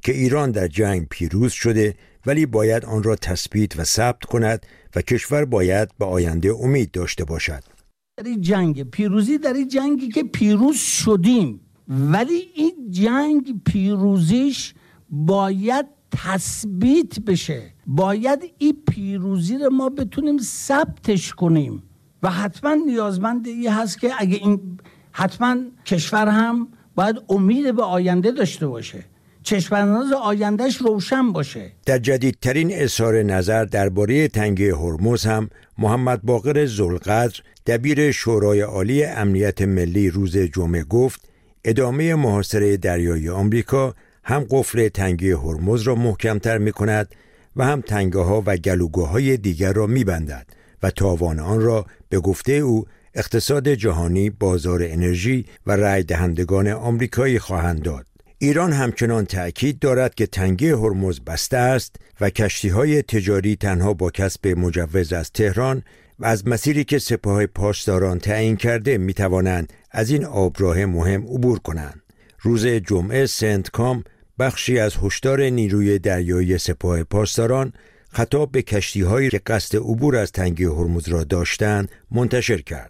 که ایران در جنگ پیروز شده ولی باید آن را تثبیت و ثبت کند و کشور باید به آینده امید داشته باشد. در این جنگ پیروزی، در این جنگی که پیروز شدیم، ولی این جنگ پیروزیش باید تثبیت بشه، باید این پیروزی رو ما بتونیم ثبتش کنیم و حتما نیازمند این هست که اگه این حتما کشور هم باید امید به آینده داشته باشه، چشم‌انداز آیندهش روشن باشه. در جدیدترین اظهار نظر درباره تنگه هرمز هم محمد باقر ذوالقدر دبیر شورای عالی امنیت ملی روز جمعه گفت ادامه محاصره دریایی آمریکا هم قفل تنگه هرمز را محکمتر می کند و هم تنگه ها و گلوگاهای دیگر را می بندد و تاوان آن را به گفته او اقتصاد جهانی، بازار انرژی و رای دهندگان آمریکایی خواهند داد. ایران همچنان تأکید دارد که تنگه هرمز بسته است و کشتی‌های تجاری تنها با کسب مجوز از تهران و از مسیری که سپاه پاسداران تعیین کرده می‌توانند از این آبراه مهم عبور کنند. روز جمعه سنتکام بخشی از هشدار نیروی دریایی سپاه پاسداران خطاب به کشتی‌هایی که قصد عبور از تنگه هرمز را داشتند منتشر کرد.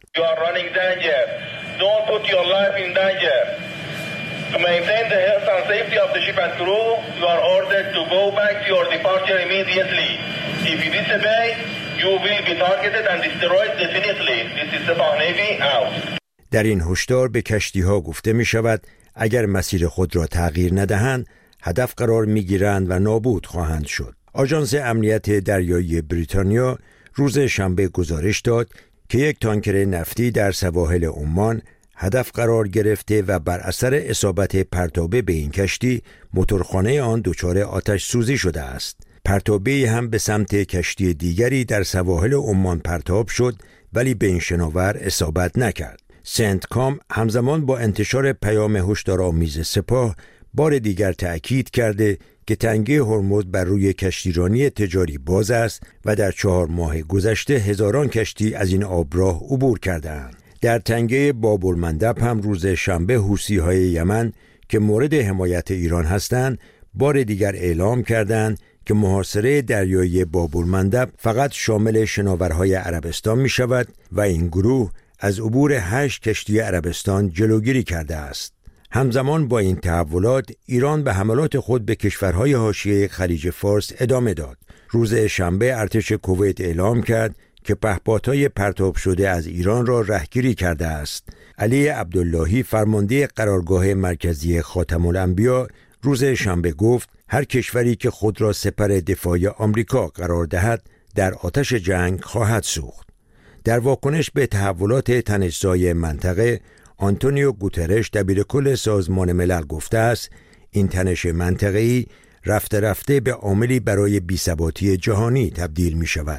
To maintain the health and safety of the ship and crew, you are ordered to go back to your departure immediately. If you disobey, you will be targeted and destroyed definitely. This is Sepah Navy out. در این هشدار به کشتی‌ها گفته می شود اگر مسیر خود را تغییر ندهند هدف قرار می گیرند و نابود خواهند شد. آژانس امنیت دریایی بریتانیا روز شنبه گزارش داد که یک تانکر نفتی در سواحل عمان هدف قرار گرفته و بر اثر اصابت پرتابه به این کشتی موتورخانه آن دچار آتش سوزی شده است. پرتابه هم به سمت کشتی دیگری در سواحل عمان پرتاب شد ولی به این شناور اصابت نکرد. سنتکام همزمان با انتشار پیام هشدارآمیز سپاه بار دیگر تأکید کرده که تنگه هرمز بر روی کشتیرانی تجاری باز است و در 4 ماه گذشته هزاران کشتی از این آبراه عبور کرده‌اند. در تنگه باب المندب هم روز شنبه حوثی‌های یمن که مورد حمایت ایران هستند بار دیگر اعلام کردند که محاصره دریایی باب المندب فقط شامل شناورهای عربستان می شود و این گروه از عبور 8 کشتی عربستان جلوگیری کرده است. همزمان با این تحولات ایران به حملات خود به کشورهای حاشیه خلیج فارس ادامه داد. روز شنبه ارتش کویت اعلام کرد که پهپادهای پرتاب شده از ایران را رهگیری کرده است. علی عبداللهی فرمانده قرارگاه مرکزی خاتم الانبیا روز شنبه گفت هر کشوری که خود را سپر دفاع آمریکا قرار دهد در آتش جنگ خواهد سوخت. در واکنش به تحولات تنش‌زای منطقه آنتونیو گوترش دبیرکل سازمان ملل گفته است این تنش منطقه‌ای رفته رفته به عاملی برای بی‌ثباتی جهانی تبدیل می شود.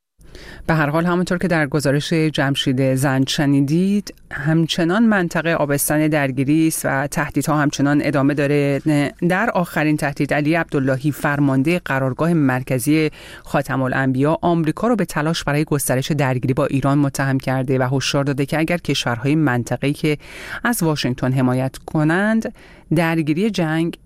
به هر حال همونطور که در گزارش جمشید زند شنیدید همچنان منطقه آبستن درگیری است و تهدیدها همچنان ادامه داره. در آخرین تهدید علی عبداللهی فرمانده قرارگاه مرکزی خاتم الانبیا آمریکا رو به تلاش برای گسترش درگیری با ایران متهم کرده و هشدار داده که اگر کشورهای منطقه‌ای که از واشنگتن حمایت کنند درگیری جنگ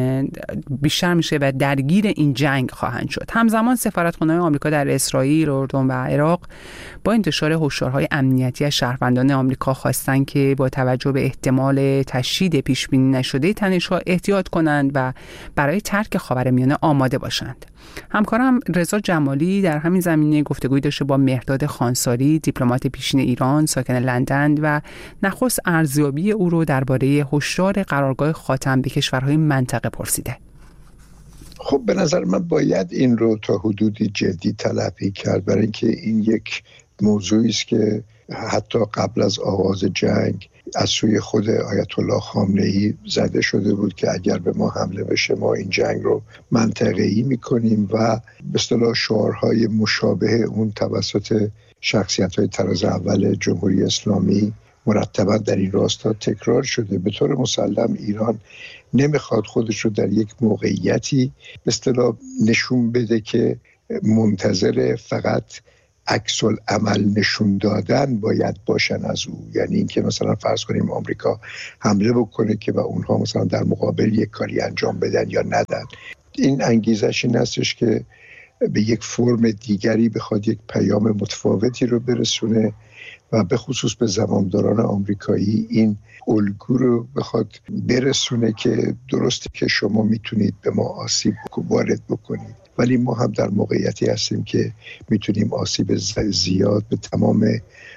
بیشتر میشه و درگیر این جنگ خواهند شد. همزمان سفارتخانه‌های آمریکا در اسرائیل، اردن و عراق با انتشار هشدارهای امنیتی از شهروندان آمریکا خواستند که با توجه به احتمال تشدید پیش بینی نشده تنش‌ها احتیاط کنند و برای ترک خاورمیانه آماده باشند. همکارم رضا جمالی در همین زمینه گفتگویی داشته با مهرداد خانساری، دیپلمات پیشین ایران ساکن لندن و نخست ارزیابی او رو درباره هشدار قرارگاه خاتم به کشورهای منطقه پرسیده. خب به نظر من باید این رو تا حدودی جدی تلقی کرد، برای اینکه این یک موضوعی است که حتی قبل از آغاز جنگ از سوی خود آیت الله خامنه‌ای زده شده بود که اگر به ما حمله بشه ما این جنگ رو منطقه‌ای می‌کنیم و به اصطلاح شعارهای مشابه اون توسط شخصیت‌های طراز اول جمهوری اسلامی مرتبا در این راستا تکرار شده. به طور مسلم ایران نمیخواد خودش رو در یک موقعیتی به اصطلاح نشون بده که منتظر فقط عکس العمل نشون دادن باید باشن از او. یعنی اینکه مثلا فرض کنیم آمریکا حمله بکنه که و اونها مثلا در مقابل یک کاری انجام بدن یا ندن. این انگیزش این هستش که به یک فرم دیگری بخواد یک پیام متفاوتی رو برسونه و به خصوص به زمامداران آمریکایی این الگو رو بخواد برسونه که درسته که شما میتونید به ما آسیب وارد بکنید، ولی ما هم در موقعیتی هستیم که میتونیم آسیب زیاد به تمام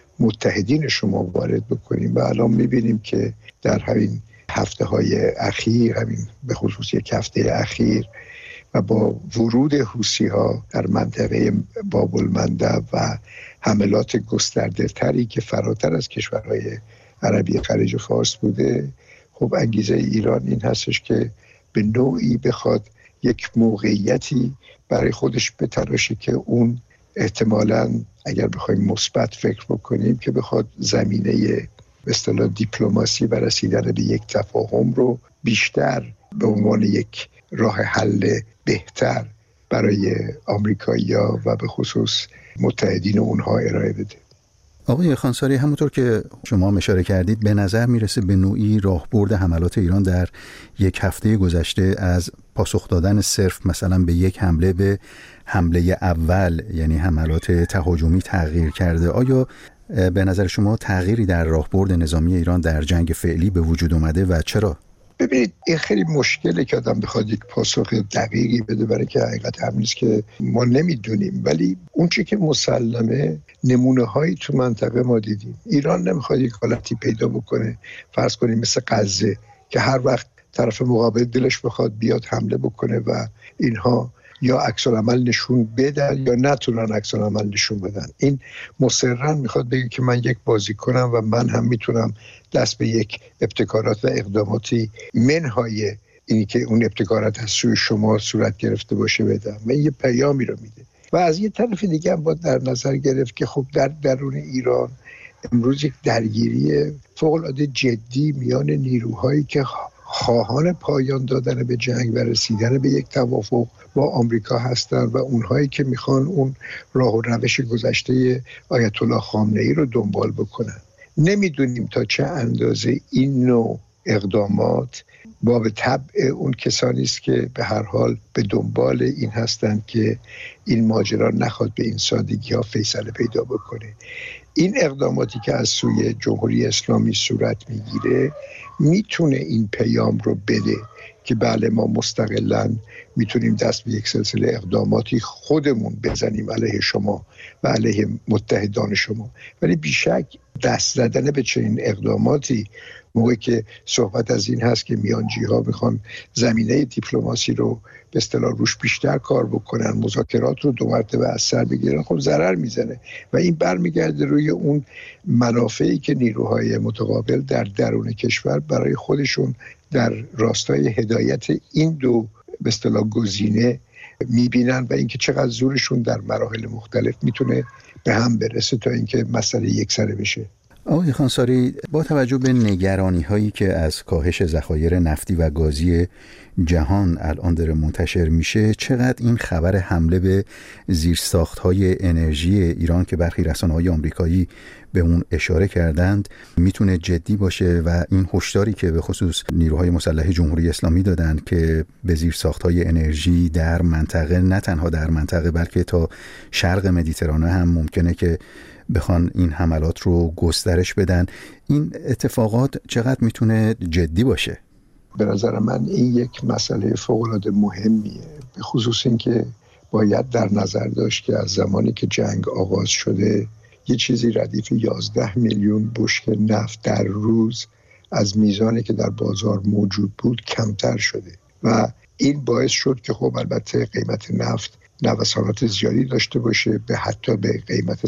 متحدین شما وارد بکنیم. و الان میبینیم که در همین هفته‌های اخیر، همین به خصوص یک هفته اخیر و با ورود حوثی‌ها در منطقه باب المندب و حملات گسترده تری که فراتر از کشورهای عربی خلیج فارس بوده، خب انگیزه ایران این هستش که به نوعی بخواد یک موقعیتی برای خودش بتراشه که اون احتمالاً اگر بخوایم مثبت فکر بکنیم که بخواد زمینه به اصطلاح دیپلماسی و رسیدن به یک تفاهم رو بیشتر به عنوان یک راه حل بهتر برای آمریکایی‌ها و به خصوص متحدین اونها ارائه بده. آقای خانساری، همونطور که شما اشاره کردید به نظر میرسه به نوعی راهبرد حملات ایران در یک هفته گذشته از پاسخ دادن صرف مثلا به یک حمله به حمله اول، یعنی حملات تهاجمی، تغییر کرده. آیا به نظر شما تغییری در راهبرد نظامی ایران در جنگ فعلی به وجود اومده و چرا؟ ببینید این خیلی مشکله که آدم بخواد یک پاسخ دقیقی بده، برای که حقیقت هم نیست که ما نمیدونیم، ولی اون چی که مسلمه نمونه هایی تو منطقه ما دیدیم. ایران نمیخواد یک حالتی پیدا بکنه فرض کنیم مثل غزه که هر وقت طرف مقابل دلش بخواد بیاد حمله بکنه و اینها یا عکس العمل نشون بدن یا نتونن عکس العمل نشون بدن. این مصرراً میخواد بگه که من یک بازیکنم و من هم میتونم دست به یک ابتکارات و اقداماتی منهای اینی که اون ابتکارات از سوی شما صورت گرفته باشه بدم و این یه پیامی رو میده. و از یه طرف دیگه هم باید در نظر گرفت که خب در درون ایران امروز یک درگیری فوق‌العاده جدی میان نیروهایی که خواهان پایان دادن به جنگ و رسیدن به یک توافق با آمریکا هستن و اونهایی که میخوان اون راه و روش گذشته آیت الله خامنه‌ای رو دنبال بکنن. نمیدونیم تا چه اندازه این نوع اقدامات باب طبع اون کسانی است که به هر حال به دنبال این هستند که این ماجرا نخواد به این سادگی ها فیصله پیدا بکنه. این اقداماتی که از سوی جمهوری اسلامی صورت میگیره میتونه این پیام رو بده که بله ما مستقلاً میتونیم دست به یک سلسله اقداماتی خودمون بزنیم علیه شما و علیه متحدان شما، ولی بیشک دست زدن به چنین اقداماتی موقعی که صحبت از این هست که میانجی‌ها میخوان زمینه دیپلماسی رو به اصطلاح روش بیشتر کار بکنن، مذاکرات رو 2 مرتبه از سر بگیرن، خب ضرر میزنه و این برمیگرده روی اون منافعی که نیروهای متقابل در درون کشور برای خودشون در راستای هدایت این دو به اصطلاح گزینه میبینن و اینکه چقدر زورشون در مراحل مختلف میتونه به هم برسه تا اینکه مسئله یکسره بشه. آقای خانساری، با توجه به نگرانی هایی که از کاهش ذخایر نفتی و گازی جهان الان داره منتشر میشه، چقدر این خبر حمله به زیرساخت های انرژی ایران که برخی رسانه های آمریکایی به اون اشاره کردند میتونه جدی باشه و این هشداری که به خصوص نیروهای مسلح جمهوری اسلامی دادن که به زیرساخت های انرژی در منطقه، نه تنها در منطقه بلکه تا شرق مدیترانه هم ممکنه که بخوان این حملات رو گسترش بدن، این اتفاقات چقدر میتونه جدی باشه؟ به نظر من این یک مسئله فوق‌العاده مهمیه، به خصوص این که باید در نظر داشت که از زمانی که جنگ آغاز شده یه چیزی ردیف 11 میلیون بشکه نفت در روز از میزانی که در بازار موجود بود کمتر شده و این باعث شد که خب البته قیمت نفت نوسانات زیادی داشته باشه، به حتی به قیمت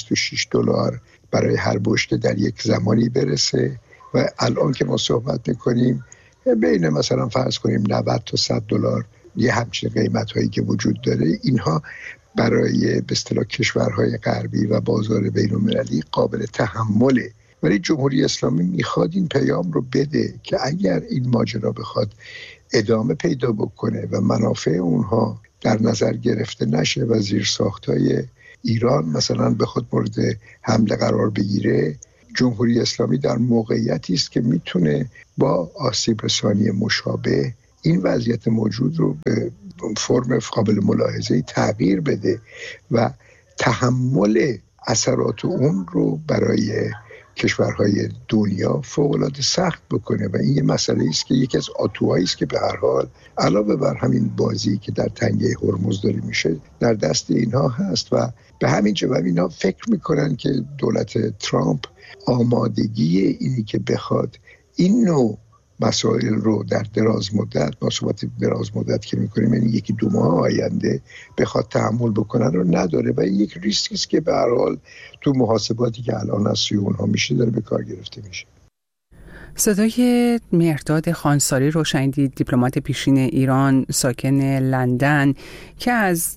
$126 برای هر بشکه در یک زمانی برسه و الان که ما صحبت میکنیم بین مثلا فرض کنیم 90 تا $100 یه همچین قیمت هایی که وجود داره، اینها برای به اصطلاح کشورهای غربی و بازار بین المللی قابل تحمله. ولی جمهوری اسلامی میخواد این پیام رو بده که اگر این ماجرا بخواد ادامه پیدا بکنه و منافع اونها در نظر گرفته نشه و زیرساخت‌های ایران مثلا بخواد مورد حمله قرار بگیره، جمهوری اسلامی در موقعیتی است که میتونه با آسیب رسانی مشابه این وضعیت موجود رو به فرم قابل ملاحظه‌ای تغییر بده و تحمل اثرات اون رو برای کشورهای دنیا فوق‌العاده سخت بکنه و این یه مسئله است که یکی از آتوهایی است که به هر حال علاوه بر همین بازی که در تنگه هرمز داره میشه در دست اینها هست و به همین جواب اینا فکر میکنن که دولت ترامپ آمادگی اینی که بخواد این نوع مسائل رو در دراز مدت، با صحبت دراز مدت که میکنیم یعنی یکی دو ماه آینده بخواد تحمل بکنن رو نداره و این یک ریسکی است که به هر حال تو محاسباتی که الان از سوی اونها میشه داره به کار گرفته میشه. صدای مهرداد خانساری رو شنیدید، دیپلمات پیشین ایران ساکن لندن که از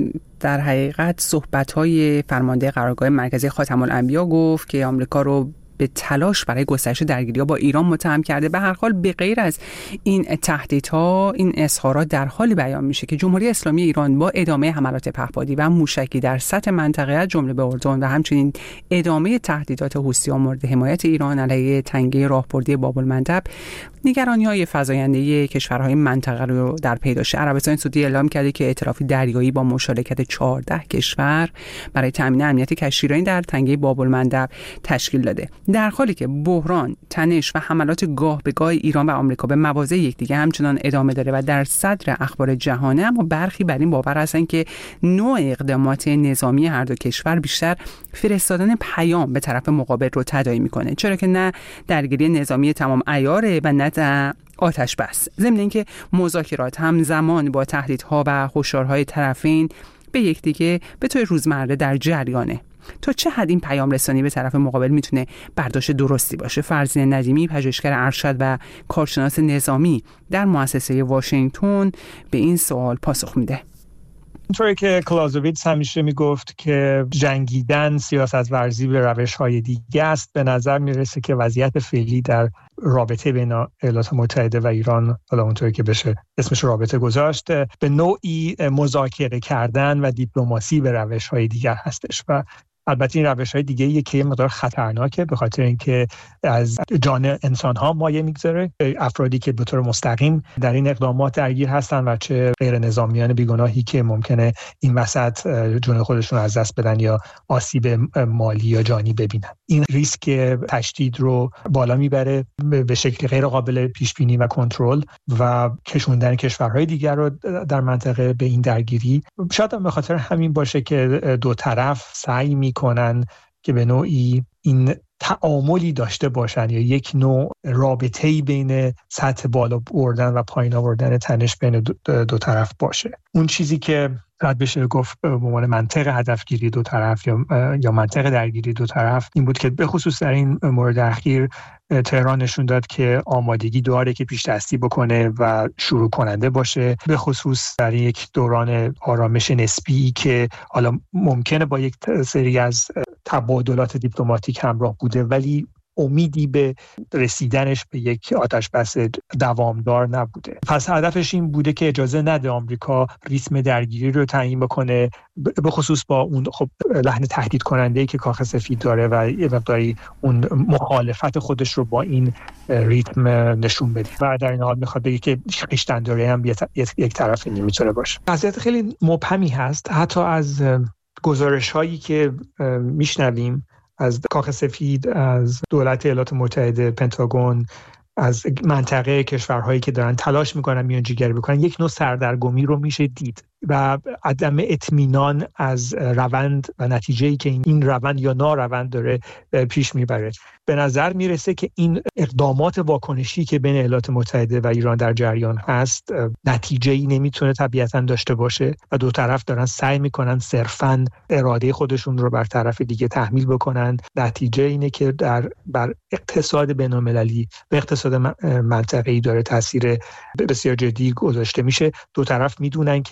در حقیقت صحبت‌های فرمانده قرارگاه مرکزی خاتم الانبیا گفت که آمریکا رو به تلاش برای گسترش درگیری‌ها با ایران متهم کرده. به هر حال به غیر از این تهدیدها، این اظهارات در حالی بیان میشه که جمهوری اسلامی ایران با ادامه حملات پهپادی و موشکی در سطح منطقه از جمله به اردن و همچنین ادامه تهدیدات حوثیان مورد حمایت ایران علیه تنگه راهبردی باب‌المندب، نگرانی‌های فزاینده کشورهای منطقه رو در پی داشته. عربستان سعودی اعلام کرده که ائتلافی دریایی با مشارکت 14 کشور برای تامین امنیت کشتیرانی در تنگه باب‌المندب تشکیل داده. در حالی که بحران، تنش و حملات گاه به گاه ایران و آمریکا به مواضع یکدیگر همچنان ادامه داره و در صدر اخبار جهانه، اما برخی بر این باور هستند که نوع اقدامات نظامی هر دو کشور بیشتر فرستادن پیام به طرف مقابل رو تداعی میکنه، چرا که نه درگیری نظامی تمام عیاره و نه آتش بس. ضمن اینکه مذاکرات همزمان با تهدیدها و هشدارهای طرفین به یکدیگه به طور روزمره در جریانه. تا چه حد این پیام رسانی به طرف مقابل میتونه برداشت درستی باشه؟ فرزین ندیمی، پژوهشگر ارشد و کارشناس نظامی در مؤسسه واشنگتن، به این سوال پاسخ میده. اینطوری که کلازوویتز همیشه میگفت که جنگیدن سیاست ورزی به روش‌های دیگه است، به نظر میرسه که وضعیت فعلی در رابطه بین ایالات متحده و ایران، حالا اونطوری که بشه اسمش رابطه گذاشت، به نوعی مذاکره کردن و دیپلماسی به روش‌های دیگر هستش و البته این روش‌های دیگه‌ای که مقدار خطرناکه به خاطر اینکه از جان انسان‌ها مایه میگذاره، افرادی که به طور مستقیم در این اقدامات درگیر هستن و چه غیر نظامیان بیگناهی که ممکنه این وسط جون خودشون از دست بدن یا آسیب مالی یا جانی ببینن. این ریسک تشدید رو بالا میبره به شکل غیر قابل پیش بینی و کنترل و کشوندن کشورهای دیگر رو در منطقه به این درگیری. شاید به خاطر همین باشه که دو طرف سعی میکنن که به نوعی این تعاملی داشته باشن یا یک نوع رابطه‌ای بین سطح بالا بردن و پایین آوردن تنش بین دو طرف باشه. اون چیزی که شاید بشه گفت به عنوان منطق هدفگیری دو طرف یا منطق درگیری دو طرف این بود که به خصوص در این مورد اخیر تهران نشون داد که آمادگی داره که پیش دستی بکنه و شروع کننده باشه، به خصوص در یک دوران آرامش نسبی که حالا ممکنه با یک سری از تبادلات دیپلماتیک همراه بوده ولی امیدی به رسیدنش به یک آتش بس دوامدار نبوده. پس هدفش این بوده که اجازه نده آمریکا ریتم درگیری رو تعیین بکنه، به خصوص با اون خب لحن تهدید کننده‌ای که کاخ سفید داره و یه مقداری اون مخالفت خودش رو با این ریتم نشون بده و در این حال میخواد بگه که خویشتن‌داری هم یک طرفی نمیتونه باشه. وضعیت خیلی مبهمی هست، حتی از گزارش‌هایی که میشنویم از کاخ سفید، از دولت ایالات متحده، پنتاگون، از منطقه کشورهایی که دارن تلاش میکنن میانجیگری بکنن، یک نوع سردرگمی رو میشه دید و عدم اطمینان از روند و نتیجه‌ای که این روند یا ناروند داره پیش میبره. به نظر میرسه که این اقدامات واکنشی که بین ایالات متحده و ایران در جریان هست نتیجه‌ای نمیتونه طبیعتاً داشته باشه و دو طرف دارن سعی میکنن صرفاً اراده خودشون رو بر طرف دیگه تحمیل بکنن. نتیجه اینه که بر اقتصاد بین‌المللی و اقتصاد منطقه‌ای داره تاثیر بسیار جدی گذاشته میشه. دو طرف میدونن که زمان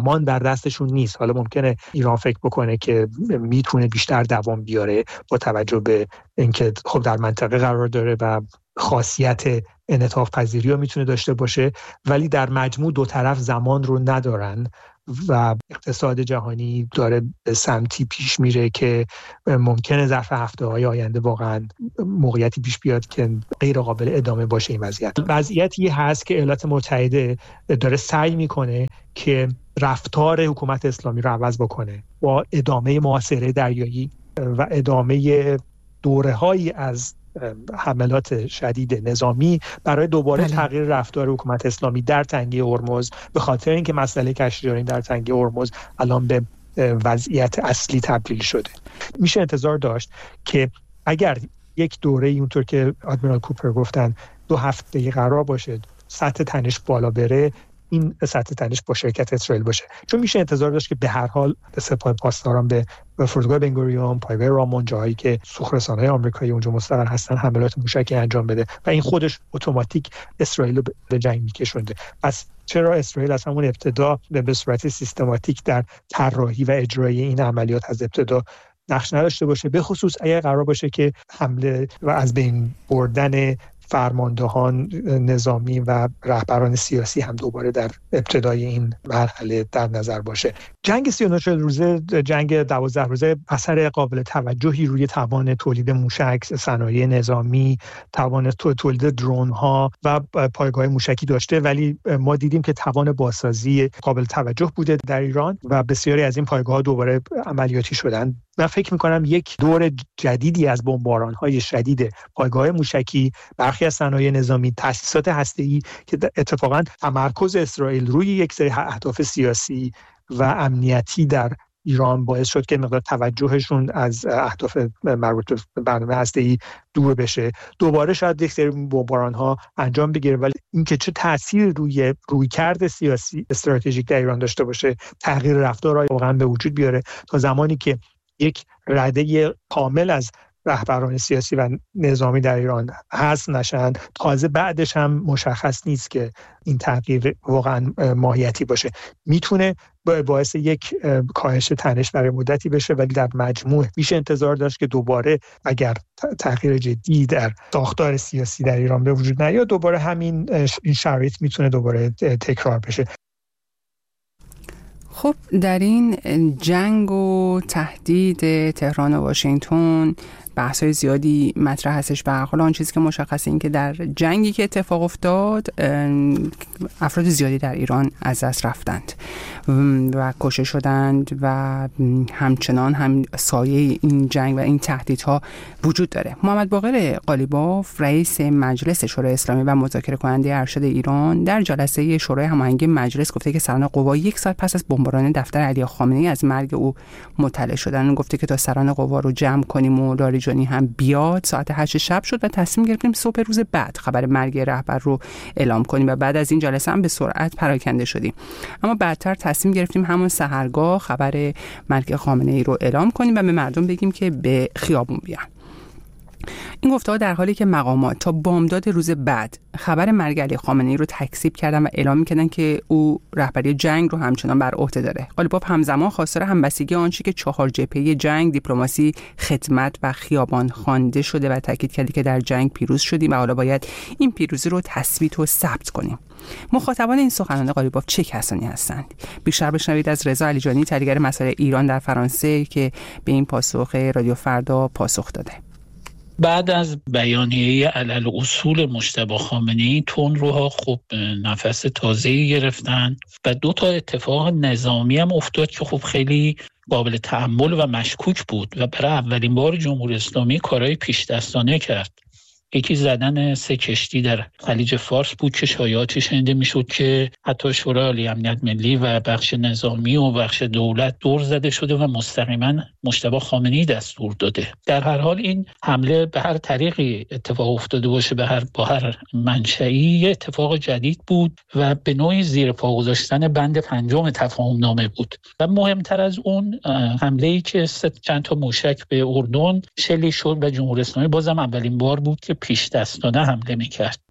زمان در دستشون نیست. حالا ممکنه ایران فکر بکنه که میتونه بیشتر دوام بیاره با توجه به اینکه خب در منطقه قرار داره و خاصیت انعطاف پذیری رو میتونه داشته باشه، ولی در مجموع دو طرف زمان رو ندارن و اقتصاد جهانی داره به سمتی پیش میره که ممکنه ظرف هفته‌های آینده واقعا موقعیتی پیش بیاد که غیر قابل ادامه باشه. این وضعیتی هست که ایالات متحده داره سعی میکنه که رفتار حکومت اسلامی رو عوض بکنه با ادامه محاصره دریایی و ادامه دوره‌هایی از حملات شدید نظامی برای دوباره تغییر رفتار حکومت اسلامی در تنگه هرمز، به خاطر اینکه مسئله کشتیرانی در تنگه هرمز الان به وضعیت اصلی تبدیل شده. میشه انتظار داشت که اگر یک دوره اونطور که آدمیرال کوپر گفتن 2 هفته قرار باشه سطح تنش بالا بره، این سطح تنش با شرکت اسرائیل باشه، چون میشه انتظار داشت که به هر حال سپاه پاسداران به فرودگاه بنگوریون، پایگاه رامون، جایی که سوخرسان‌های آمریکایی اونجا مستقر هستن، حملات موشکی انجام بده و این خودش اتوماتیک اسرائیل رو به جنگ میکشونده. پس چرا اسرائیل از همون ابتدا به صورت سیستماتیک در طراحی و اجرای این عملیات از ابتدا نقش نداشته باشه، به خصوص اگر قرار باشه که حمله و از بین بردن فرماندهان نظامی و رهبران سیاسی هم دوباره در ابتدای این مرحله در نظر باشه. جنگ 39 روزه، جنگ 12 روزه اثر قابل توجهی روی توان تولید موشک، صنایع نظامی، توان تولید درون ها و پایگاه موشکی داشته، ولی ما دیدیم که توان بازسازی قابل توجه بوده در ایران و بسیاری از این پایگاه ها دوباره عملیاتی شدن. من فکر می‌کنم یک دور جدیدی از بمباران‌های شدید پایگاه موشکی، برخی از صنایع نظامی، تأسیسات هسته‌ای که اتفاقاً تمرکز اسرائیل روی یک سری اهداف سیاسی و امنیتی در ایران باعث شد که مقدار توجهشون از اهداف مربوط به برنامه هسته‌ای دور بشه. دوباره شاید یک سری بمباران‌ها انجام بگیره، ولی اینکه چه تأثیر روی رویکرد سیاسی استراتژیک در ایران داشته باشه، تغییر رفتار واقعاً به وجود بیاره، تا زمانی که یک رده کامل از رهبران سیاسی و نظامی در ایران حذف نشن، تازه بعدش هم مشخص نیست که این تغییر واقعا ماهیتی باشه. میتونه باعث یک کاهش تنش برای مدتی بشه، ولی در مجموع میشه انتظار داشت که دوباره اگر تغییر جدی در ساختار سیاسی در ایران به وجود نیاد، دوباره همین این شرایط میتونه دوباره تکرار بشه. خب در این جنگ و تهدید تهران و واشنگتن بحث‌های زیادی مطرح هستش. به هر حال آن چیزی که مشخصه این که در جنگی که اتفاق افتاد افراد زیادی در ایران از دست رفتند و کشته شدند و همچنان هم سایه این جنگ و این تهدیدها وجود داره. محمد باقر قالیباف رئیس مجلس شورای اسلامی و مذاکره کننده ارشد ایران در جلسه شورای هماهنگی مجلس گفته که سران قوا 1 ساعت پس از بمباران دفتر علی خامنه‌ای از مرگ او مطلع شدن. گفته که تا سران قوا رو جمع کنیم و لاریجانی هم بیاد، ساعت 8 شب شد و تصمیم گرفتیم صبح روز بعد خبر مرگ رهبر رو اعلام کنیم و بعد از این جلسه هم به سرعت پراکنده شدیم. اما بعدتر تصمیم گرفتیم همون سحرگاه خبر مرگ خامنه‌ای رو اعلام کنیم و به مردم بگیم که به خیابون بیان. این گفته‌ها در حالی که مقامات تا بامداد روز بعد خبر مرگ علی خامنه‌ای رو تکذیب کردن و اعلام می‌کردن که او رهبری جنگ رو همچنان بر عهده داره. قالیباف همزمان خواستار همبستگی آنچه که 4 جبهه جنگ، دیپلماسی، خدمت و خیابان خوانده شده و تاکید کرد که در جنگ پیروز شدیم و حالا باید این پیروزی رو تثبیت و ثبت کنیم. مخاطبان این سخنان قالیباف چه کسانی هستند؟ بیشتر بشنوید از رضا علیجانی، تحلیلگر مسائل ایران در فرانسه، که به این پاسخ رادیو فردا پاسخ داده. بعد از بیانیه علل اصول مجتبی خامنه‌ای، تندروها خب نفس تازه‌ای گرفتن و 2 تا اتفاق نظامی هم افتاد که خب خیلی قابل تأمل و مشکوک بود و برای اولین بار جمهوری اسلامی کارهای پیش دستانه کرد. یکی زدن 3 کشتی در خلیج فارس بود که شایعاتی شنیده میشد که حتی شورای عالی امنیت ملی و بخش نظامی و بخش دولت دور زده شده و مستقیما مجتبی خامنه‌ای دستور داده. در هر حال این حمله به هر طریقی اتفاق افتاده باشه، با هر منشئی، یه اتفاق جدید بود و به نوعی زیر پا گذاشتن بند 5 تفاهم نامه بود. و مهمتر از اون حمله‌ای که چند تا موشک به اردن شلیک شد و جمهوری اسلامی بازم اولین بار بود که پیش دستانه حمله میکرد.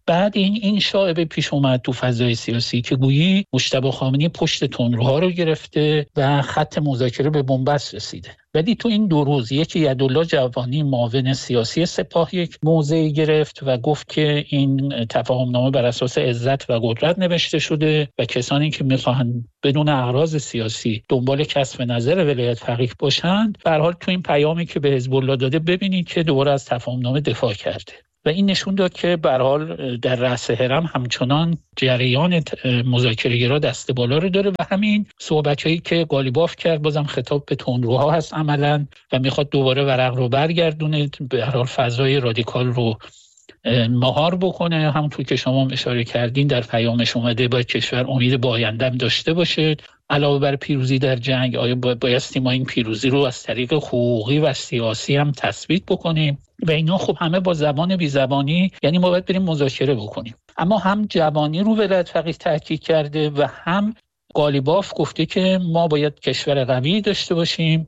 بعد این شایعه پیش اومد تو فضای سیاسی که گویی مجتبی خامنه‌ای پشت تندروها رو گرفته و خط مذاکره به بنبست رسیده. ولی تو این 2 روز یکی یدالله جوانی معاون سیاسی سپاه یک موضعی گرفت و گفت که این تفاهمنامه بر اساس عزت و قدرت نوشته شده و کسانی که میخواهند بدون اغراض سیاسی دنبال کسب نظر ولایت فقیه باشند، به هر حال تو این پیامی که به حزب الله داده ببینید که دوباره از تفاهمنامه دفاع کرده و این نشون داد که به هر حال در رأس هرم همچنان جریان مذاکره‌گرا دست بالا رو داره و همین صحبتایی که قالیباف کرد بازم خطاب به تندروها هست عملاً و میخواد دوباره ورق رو برگردونه، به هر حال فضای رادیکال رو مهار بکنه. همونطور که شما اشاره کردین در پیامش اومده باید کشور امید به آینده‌ام داشته باشه. علاوه بر پیروزی در جنگ آیا بایستی ما این پیروزی رو از طریق حقوقی و سیاسی هم تثبیت بکنیم و اینا خب همه با زبان بی زبانی، یعنی ما باید بریم مذاکره بکنیم. اما هم جوانی رو ولایت فقیه تاکید کرده و هم قالیباف گفته که ما باید کشور قوی داشته باشیم.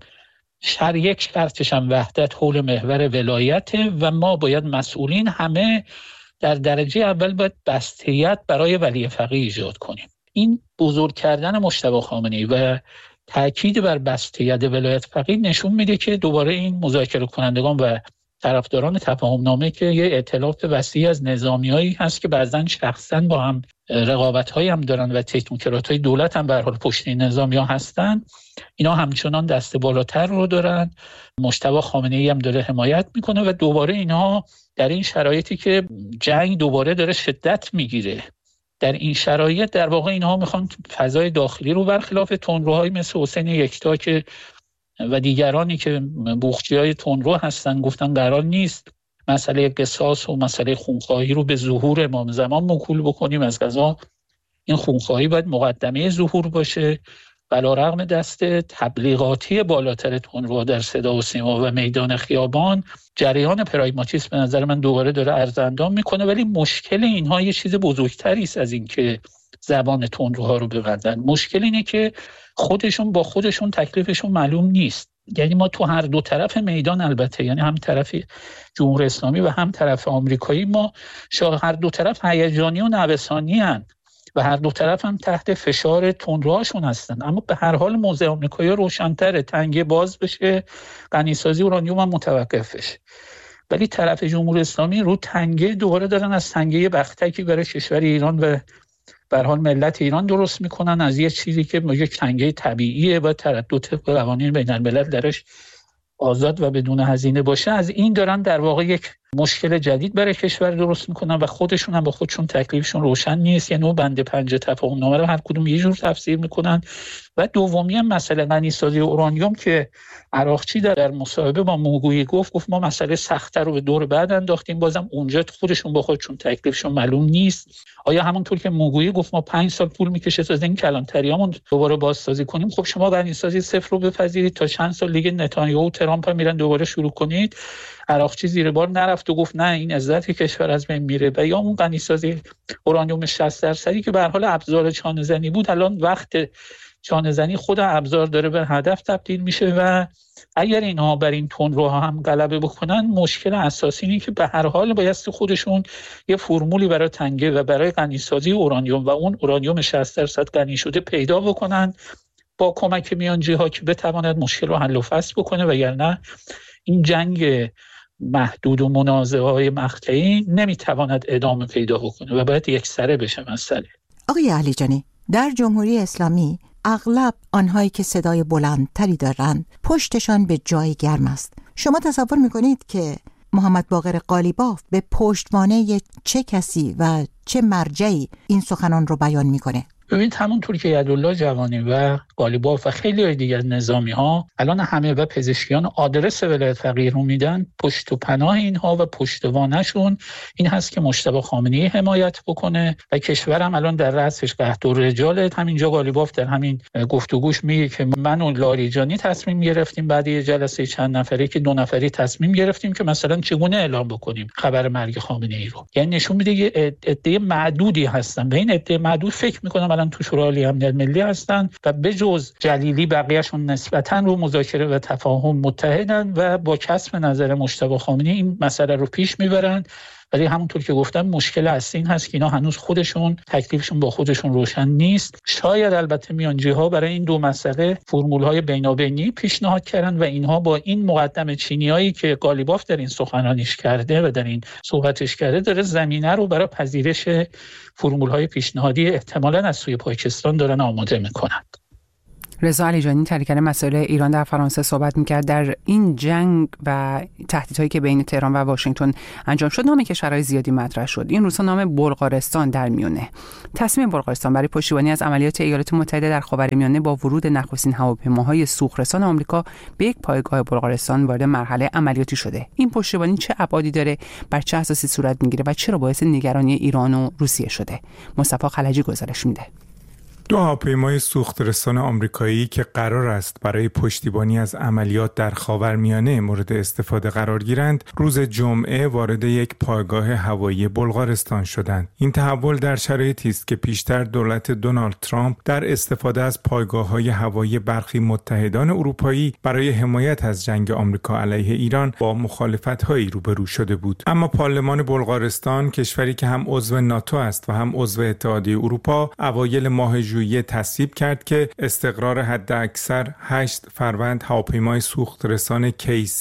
یک شرطش هم وحدت حول محور ولایت و ما باید مسئولین همه در درجه اول باید بسته‌یت برای ولی فقیه ایجاد کنیم. این بزرگ کردن مجتبی خامنه‌ای و تاکید بر بسته‌یت ولایت فقیه نشون میده که دوباره این مذاکره کنندگان و طرفداران تفاهمنامه که یه ائتلاف وسیع از نظامیایی هست که بعضن شخصا با هم رقابت‌هایی هم دارن و تکنوکرات‌های دولت هم به هر حال پشت این نظامی‌ها هستن، اینا همچنان دست بالاتر رو دارن. مجتبی خامنه‌ای هم داره حمایت میکنه و دوباره اینها در این شرایطی که جنگ دوباره داره شدت میگیره، در این شرایط در واقع اینها میخوان فضای داخلی رو برخلاف تندروهای مثل حسین یکتا که و دیگرانی که بوقچی‌های تندرو هستن گفتن قرار نیست مسئله قصاص و مسئله خونخواهی رو به ظهور امام زمان موکول بکنیم، از قضا این خونخواهی باید مقدمه ظهور باشه. علی‌رغم دست تبلیغاتی بالاتر تندرو در صدا و سیما و میدان خیابان، جریان پراگماتیسم به نظر من دوباره داره ارزاندام میکنه، ولی مشکل اینها یه چیز بزرگتری است از این که زبان تندروها رو ببندن. مشکل اینه که خودشون با خودشون تکلیفشون معلوم نیست. یعنی ما تو هر دو طرف میدان، البته یعنی هم طرف جمهوری اسلامی و هم طرف آمریکایی، ما هر دو طرف هیجانی و نوسانی هستند و هر دو طرف هم تحت فشار تندروهاشون هستن. اما به هر حال موضع آمریکایی روشن‌تره، تنگه باز بشه، غنیسازی اورانیوم هم متوقف بشه. ولی طرف جمهوری اسلامی رو تنگه دوباره دارن از تنگه بختکی برای کشور ایران و به هر حال ملت ایران درست میکنن، از یه چیزی که یک تنگه طبیعیه و تردد قوانین بین الملل درش آزاد و بدون هزینه باشه، از این دارن در واقع یک مشکل جدید برای کشور درست میکنن و خودشون هم با خودشون تکلیفشون روشن نیست. یعنی بند 5 تفاهمنامه رو هر کدوم یه جور تفسیر میکنن. و دومی هم مسئله غنیسازی اورانیوم که عراقچی در مصاحبه با موگویی گفت ما مسئله سخت‌تر رو به دور بعد انداختیم، بازم اونجا خودشون با خودشون تکلیفشون معلوم نیست. آیا همونطور که موگویی گفت ما 5 سال طول میکشه تا این کلانتریامون دوباره بازسازی کنیم، خب شما غنیسازی صفر رو بپذیرید تا چند سال دیگه نتانیاهو و ترامپ هم میرن دوباره شروع کنید. عراقچی زیر بار نرفت و گفت نه این عزت کشور از بین میره. و یا اون غنیسازی اورانیوم 60% که به هر حال ابزار چانه‌زنی بود، الان وقت چانه‌زنی خود ابزار داره به هدف تبدیل میشه و اگر اینها بر این تندروها هم غلبه بکنن، مشکل اساسی اینه که به هر حال بایستی خودشون یه فرمولی برای تنگه و برای غنیسازی اورانیوم و اون اورانیوم 60% غنی شده پیدا بکنن با کمک میانجی‌ها که بتواند مشکل رو حل و فصل بکنه، وگرنه این جنگ محدود و منازعه‌های مقطعی نمیتواند ادامه پیدا بکنه و باید یکسره بشه مسئله. آقای علیجانی، در جمهوری اسلامی اغلب آنهایی که صدای بلندتری دارند پشتشان به جای گرم است. شما تصور میکنید که محمد باقر قالیباف به پشتوانه چه کسی و چه مرجعی این سخنان رو بیان میکنه؟ ببینید همونطور که یدالله جوانی و قالیباف و خیلی دیگر نظامی ها الان همه و پزشکیان آدرس ولایت فقیه رو میدن، پشت و پناه اینها و پشتوانشون این هست که مجتبی خامنه‌ای حمایت بکنه و کشورم الان در رأسش قحط رجال. همینجا قالیباف در همین گفتگوش میگه که من و لاریجانی تصمیم گرفتیم بعد یه جلسه چند نفره که 2 نفری تصمیم گرفتیم که مثلا چگونه اعلام بکنیم خبر مرگ خامنه‌ای رو. یعنی نشون میده یه عده معدودی هستن و این عده معدود فکر میکنم الان تو شورای امنیت ملی هستن و بجز جلیلی بقیه‌شون نسبتاً رو مذاکره و تفاهم متحدن و با کسب نظر مجتبی خامنه‌ای این مسئله رو پیش میبرن ولی همونطور که گفتم مشکل اصلی این هست که اینا هنوز خودشون تکلیفشون با خودشون روشن نیست. شاید البته میانجی‌ها برای این دو مسئله فرمول‌های بینابینی پیشنهاد کردن و اینها با این مقدمه چینیایی که قالیباف در این سخنرانیش کرده و در این صحبتش کرده داره زمینه رو برای پذیرش فرمول‌های پیشنهادی احتمالاً از سوی پاکستان دارن آماده می‌کنند. رضا علیجانی تحلیلگر مسائل ایران در فرانسه صحبت می‌کرد. در این جنگ و تهدیدهایی که بین تهران و واشنگتن انجام شد، نام کشورهای زیادی مطرح شد. این روزها نام بلغارستان در میونه. تصمیم بلغارستان برای پشتیبانی از عملیات ایالات متحده در خاورمیانه با ورود نخستین هواپیماهای سوخت‌رسان آمریکا به یک پایگاه بلغارستان وارد مرحله عملیاتی شده. این پشتیبانی چه ابعادی داره، بر چه اساسی صورت می‌گیره و چرا باعث نگرانی ایران و روسیه شده؟ مصطفی خلجی گزارش میده. دو هواپیمای سوخترسان آمریکایی که قرار است برای پشتیبانی از عملیات در خاورمیانه مورد استفاده قرار گیرند، روز جمعه وارد یک پایگاه هوایی بلغارستان شدند. این تحول در شرایطی است که پیشتر دولت دونالد ترامپ در استفاده از پایگاه‌های هوایی برخی متحدان اروپایی برای حمایت از جنگ آمریکا علیه ایران با مخالفت‌هایی روبرو شده بود. اما پارلمان بلغارستان، کشوری که هم عضو ناتو است و هم عضو اتحادیه اروپا، اوایل ماه ژوئیه تصویب کرد که استقرار حداکثر 8 فروند هواپیمای سوخترسان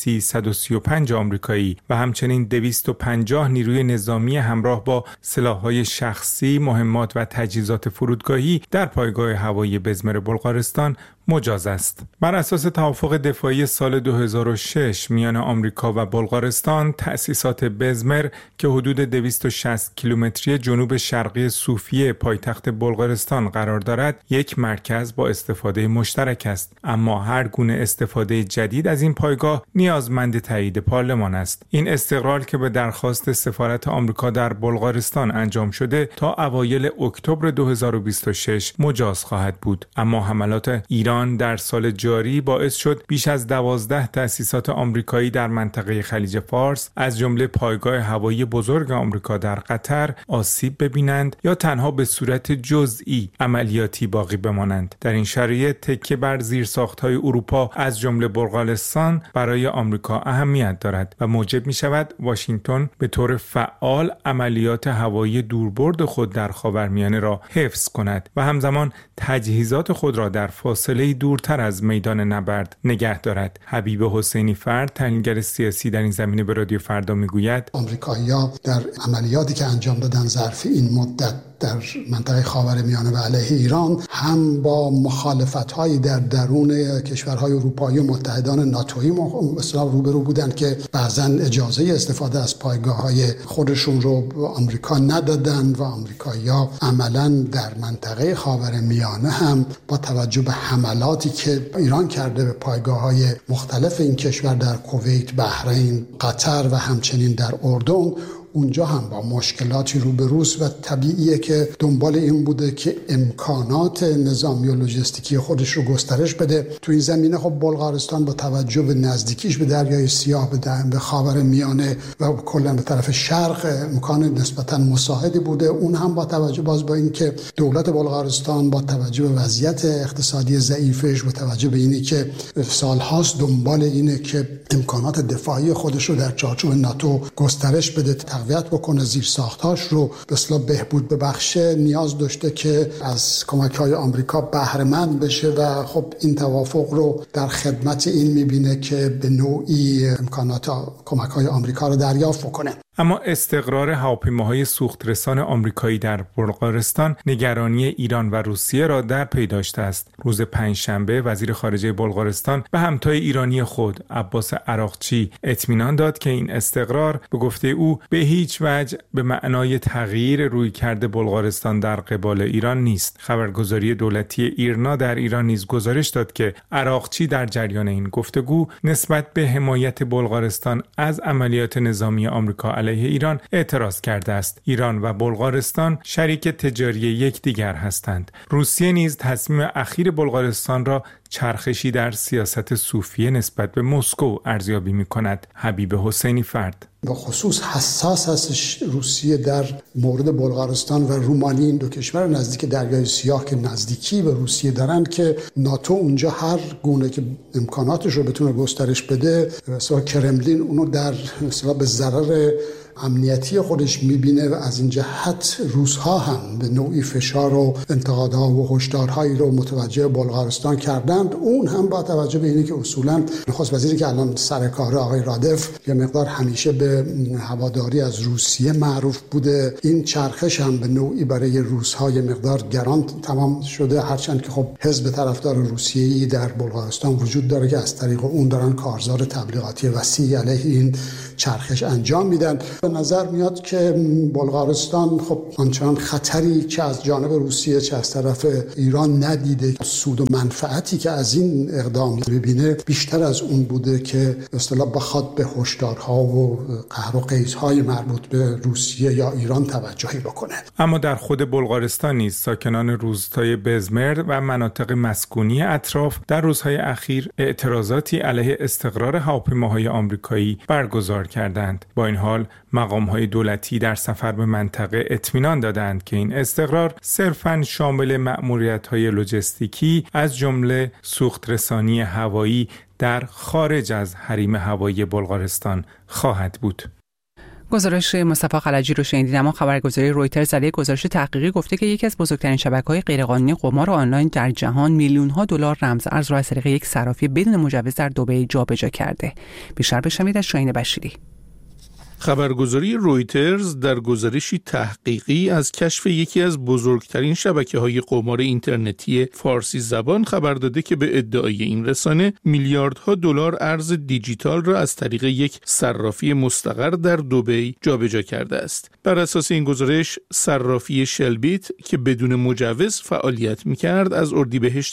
KC-135 آمریکایی و همچنین 250 نیروی نظامی همراه با سلاح‌های شخصی، مهمات و تجهیزات فرودگاهی در پایگاه هوایی بزمر بلغارستان مجاز است. بر اساس توافق دفاعی سال 2006 میان آمریکا و بلغارستان، تأسیسات بزمر که حدود 260 کیلومتری جنوب شرقی صوفیه پایتخت بلغارستان قرار دارد، یک مرکز با استفاده مشترک است. اما هر گونه استفاده جدید از این پایگاه نیازمند تایید پارلمان است. این استقرار که به درخواست سفارت آمریکا در بلغارستان انجام شده تا اوایل اکتبر 2026 مجاز خواهد بود. اما حملات ایران در سال جاری باعث شد بیش از 12 تأسیسات آمریکایی در منطقه خلیج فارس از جمله پایگاه هوایی بزرگ آمریکا در قطر آسیب ببینند یا تنها به صورت جزئی عملیاتی باقی بمانند. در این شرایط تکیه بر زیرساخت‌های اروپا از جمله بلغارستان برای آمریکا اهمیت دارد و موجب می‌شود واشنگتن به طور فعال عملیات هوایی دوربرد خود در خاورمیانه را حفظ کند و همزمان تجهیزات خود را در فاصله دورتر از میدان نبرد نگه دارد. حبیب حسینی فرد، تحلیلگر سیاسی در این زمینه، به رادیو فردا میگوید آمریکایی‌ها در عملیاتی که انجام دادن ظرف این مدت در منطقه خاورمیانه و علیه ایران هم با مخالفت‌های در درون کشورهای اروپایی و متحدان ناتویی مثلا روبرو بودند که بعضاً اجازه استفاده از پایگاه‌های خودشون رو به آمریکا ندادند و آمریکایی‌ها عملاً در منطقه خاورمیانه هم با توجه به حملاتی که ایران کرده به پایگاه‌های مختلف این کشور در کویت، بحرین، قطر و همچنین در اردن، اونجا هم با مشکلاتی روبروست و طبیعیه که دنبال این بوده که امکانات نظامی و لوجستیکی خودش رو گسترش بده. تو این زمینه خب بلغارستان با توجه به نزدیکیش به دریای سیاه، به خاورمیانه و کلا به طرف شرق امکان نسبتاً مساعدی بوده. اون هم با توجه با اینکه دولت بلغارستان با توجه به وضعیت اقتصادی ضعیفش، با توجه به اینی که سالهاست دنبال اینه که امکانات دفاعی خودش رو در چارچوب ناتو گسترش بده، تقویت بکنه، زیرساخت‌هاش رو به اصطلاح بهبود ببخشه، نیاز داشته که از کمک‌های آمریکا بهره مند بشه و خب این توافق رو در خدمت این می‌بینه که به نوعی امکانات کمک‌های آمریکا رو دریافت کنه. اما استقرار هواپیماهای سوخترسان آمریکایی در بلغارستان نگرانی ایران و روسیه را در پی داشته است. روز پنجشنبه وزیر خارجه بلغارستان به همتای ایرانی خود عباس عراقچی اطمینان داد که این استقرار به گفته او به هیچ وجه به معنای تغییر رویکرد بلغارستان در قبال ایران نیست. خبرگزاری دولتی ایرنا در ایران نیز گزارش داد که عراقچی در جریان این گفتگو نسبت به حمایت بلغارستان از عملیات نظامی آمریکا علیه ایران اعتراض کرده است. ایران و بلغارستان شریک تجاری یکدیگر هستند. روسیه نیز تصمیم اخیر بلغارستان را چرخشی در سیاست صوفیه نسبت به مسکو ارزیابی می‌کند. حبیب حسینی فرد: به خصوص حساس هستش روسیه در مورد بلغارستان و رومانی، این دو کشور نزدیک دریای سیاه که نزدیکی به روسیه دارن، که ناتو اونجا هر گونه که امکاناتش رو بتونه گسترش بده، مثلا کرملین اونو در مثلا به ضرر امنیتی خودش میبینه و از این جهت روس‌ها هم به نوعی فشار و انتقادها و هشدارهایی رو متوجه بلغارستان کردند. اون هم با توجه به اینه که اصولا نخست وزیری که الان سر کار آقای رادف یه مقدار همیشه به هواداری از روسیه معروف بوده، این چرخش هم به نوعی برای روس‌ها یه مقدار گران تمام شده، هرچند که خب حزب طرفدار روسیه‌ای در بلغارستان وجود داره که از طریق اون دارن کارزار تبلیغاتی وسیعی علیه این چرخش انجام میدن. به نظر میاد که بلغارستان خب آنچنان خطری چه از جانب روسیه چه از طرف ایران ندیده. سود و منفعتی که از این اقدام ببینه بیشتر از اون بوده که اصطلاح بخواد به هشدارها و قهر و قیزهای مربوط به روسیه یا ایران توجهی بکنه. اما در خود بلغارستان نیز ساکنان روستای بزمر و مناطق مسکونی اطراف در روزهای اخیر اعتراضاتی علیه استقرار هواپیماهای آمریکایی برگزار کردند. با این حال مقام‌های دولتی در سفر به منطقه اطمینان دادند که این استقرار صرفاً شامل مأموریت‌های لوجستیکی از جمله سوخت‌رسانی هوایی در خارج از حریم هوایی بلغارستان خواهد بود. گزارش مصطفی خلجی رو شنیدید. اما خبرگزاری رویترز در یک گزارش تحقیقی گفته که یکی از بزرگترین شبکه‌های غیرقانونی قمار آنلاین در جهان میلیون‌ها دلار رمز ارز را از طریق یک صرافی بدون مجوز در دبی جابجا کرده. بیشتر بشنوید از شاهین بشیری. خبرگزاری رویترز در گزارشی تحقیقی از کشف یکی از بزرگترین شبکه‌های قمار اینترنتی فارسی زبان خبر داده که به ادعای این رسانه میلیاردها دلار ارز دیجیتال را از طریق یک صرافی مستقر در دبی جابجا کرده است. بر اساس این گزارش صرافی شلبیت که بدون مجوز فعالیت می‌کرد از اردیبهشت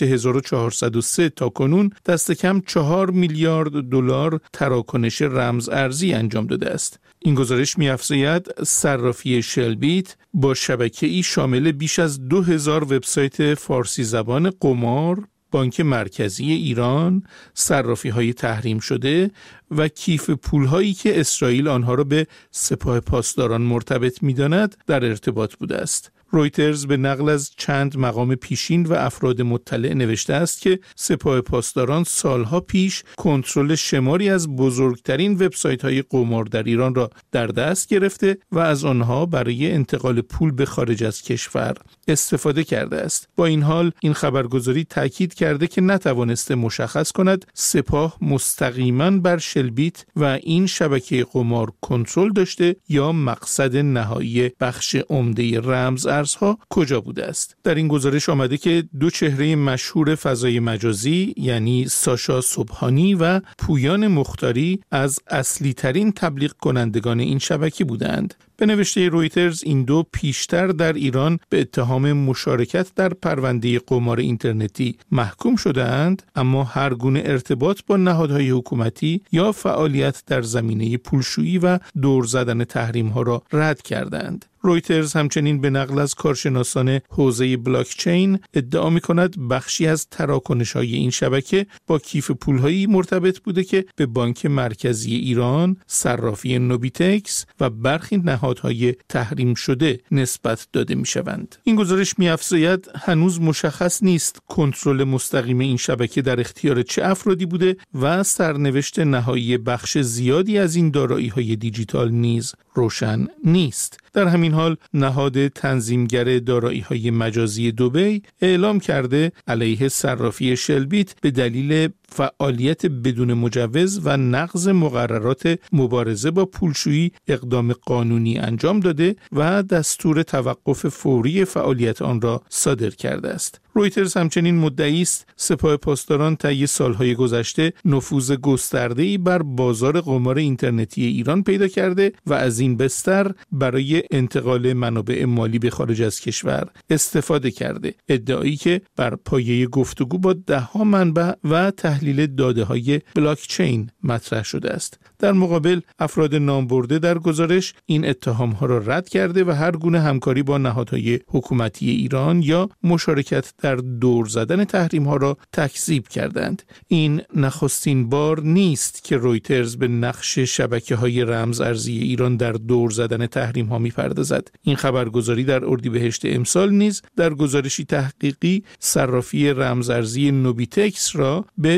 1403 تا کنون دست کم 4 میلیارد دلار تراکنش رمز ارزی انجام داده است. این گزارش می‌افزاید صرافی شلبیت با شبکه‌ای شامل بیش از 2000 وبسایت فارسی زبان قمار، بانک مرکزی ایران، صرافی‌های تحریم شده و کیف پول‌هایی که اسرائیل آنها را به سپاه پاسداران مرتبط می‌داند در ارتباط بوده است. رویترز به نقل از چند مقام پیشین و افراد مطلع نوشته است که سپاه پاسداران سالها پیش کنترل شماری از بزرگترین وبسایت‌های قمار در ایران را در دست گرفته و از آنها برای انتقال پول به خارج از کشور استفاده کرده است. با این حال این خبرگزاری تاکید کرده که نتوانسته مشخص کند سپاه مستقیما بر شلبیت و این شبکه قمار کنترل داشته یا مقصد نهایی بخش عمده رمز ارزها کجا بوده است. در این گزارش آمده که دو چهره مشهور فضای مجازی یعنی ساشا سبحانی و پویان مختاری از اصلی ترین تبلیغ کنندگان این شبکه بودند. به نوشته رویترز این دو پیشتر در ایران به اتهام مشارکت در پرونده قمار اینترنتی محکوم شده‌اند، اما هر گونه ارتباط با نهادهای حکومتی یا فعالیت در زمینه پولشویی و دور زدن تحریم‌ها را رد کردند. رویترز همچنین به نقل از کارشناسان حوزه بلاکچین ادعا می‌کند بخشی از تراکنش‌های این شبکه با کیف پول‌هایی مرتبط بوده که به بانک مرکزی ایران، صرافی نوبیتکس و برخی نهادهای تحریم شده نسبت داده می‌شوند. این گزارش می‌افزاید هنوز مشخص نیست کنترل مستقیم این شبکه در اختیار چه افرادی بوده و سرنوشت نهایی بخش زیادی از این دارایی‌های دیجیتال نیز روشن نیست. در همین حال نهاد تنظیمگر دارایی‌های مجازی دبی اعلام کرده علیه صرافی شلبیت به دلیل فعالیت بدون مجوز و نقض مقررات مبارزه با پولشویی اقدام قانونی انجام داده و دستور توقف فوری فعالیت آن را صادر کرده است. رویترز همچنین مدعی است سپاه پاسداران طی سالهای گذشته نفوذ گسترده‌ای بر بازار قمار اینترنتی ایران پیدا کرده و از این بستر برای انتقال منابع مالی به خارج از کشور استفاده کرده. ادعایی که بر پایه گفتگو با ده‌ها منبع و تحلیل داده‌های بلاکچین مطرح شده است. در مقابل افراد نامبرده در گزارش این اتهام‌ها را رد کرده و هر گونه همکاری با نهادهای حکومتی ایران یا مشارکت در دور زدن تحریم‌ها را تکذیب کردند. این نخستین بار نیست که رویترز به نقش شبکه‌های رمز ارزی ایران در دور زدن تحریم‌ها می‌پردازد. این خبرگزاری در اردیبهشت امسال نیز در گزارشی تحقیقی صرافی رمز ارزی نوبیتکس را به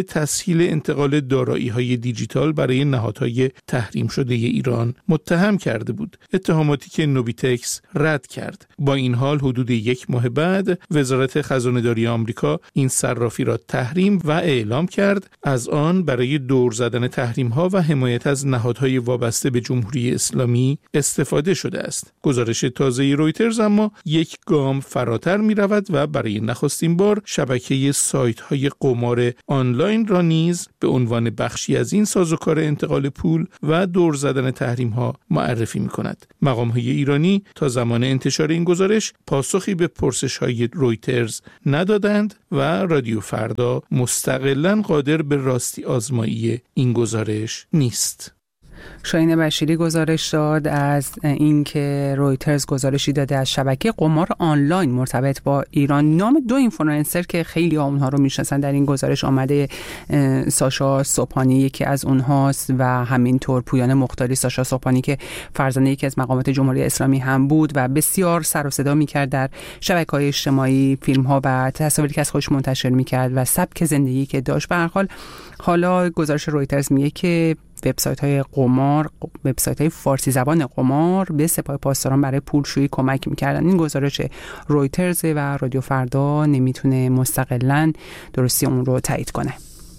تسهیل انتقال دارایی‌های دیجیتال برای نهادهای تحریم شده ایران متهم کرده بود، اتهاماتی که نوبیتکس رد کرد. با این حال حدود 1 ماه بعد وزارت خزانه‌داری آمریکا این صرافی را تحریم و اعلام کرد. از آن برای دور زدن تحریم‌ها و حمایت از نهادهای وابسته به جمهوری اسلامی استفاده شده است. گزارش تازه رویترز اما یک گام فراتر می‌رود و برای نخستین بار شبکه سایت‌های قمار آنلاین را نیز به عنوان بخشی از این سازوکار انتقال پول و دور زدن تحریم‌ها معرفی می‌کند. مقام‌های ایرانی تا زمان انتشار این گزارش پاسخی به پرسش‌های رویترز ندادند و رادیو فردا مستقلاً قادر به راستی آزمایی این گزارش نیست. شاهین بشیری گزارش داد از اینکه رویترز گزارشی داده از شبکه قمار آنلاین مرتبط با ایران. نام 2 اینفلوئنسر که خیلی اونها رو میشناسن در این گزارش آمده، ساشا صبحانی یکی از اونهاست و همینطور پویان مختاری. ساشا صبحانی که فرزند یکی از مقامات جمهوری اسلامی هم بود و بسیار سر و صدا میکرد در شبکه‌های اجتماعی، فیلم‌ها و تصاویری که از خودش منتشر میکرد و سبک زندگی که داشت. به هر حال حالا گزارش رویترز میگه که وبسایت‌های قمار، وبسایت‌های فارسی زبان قمار به سپاه پاسداران برای پولشویی کمک می‌کردن. این گزارش رویترز و رادیو فردا نمیتونه مستقلاً درستی اون رو تایید کنه.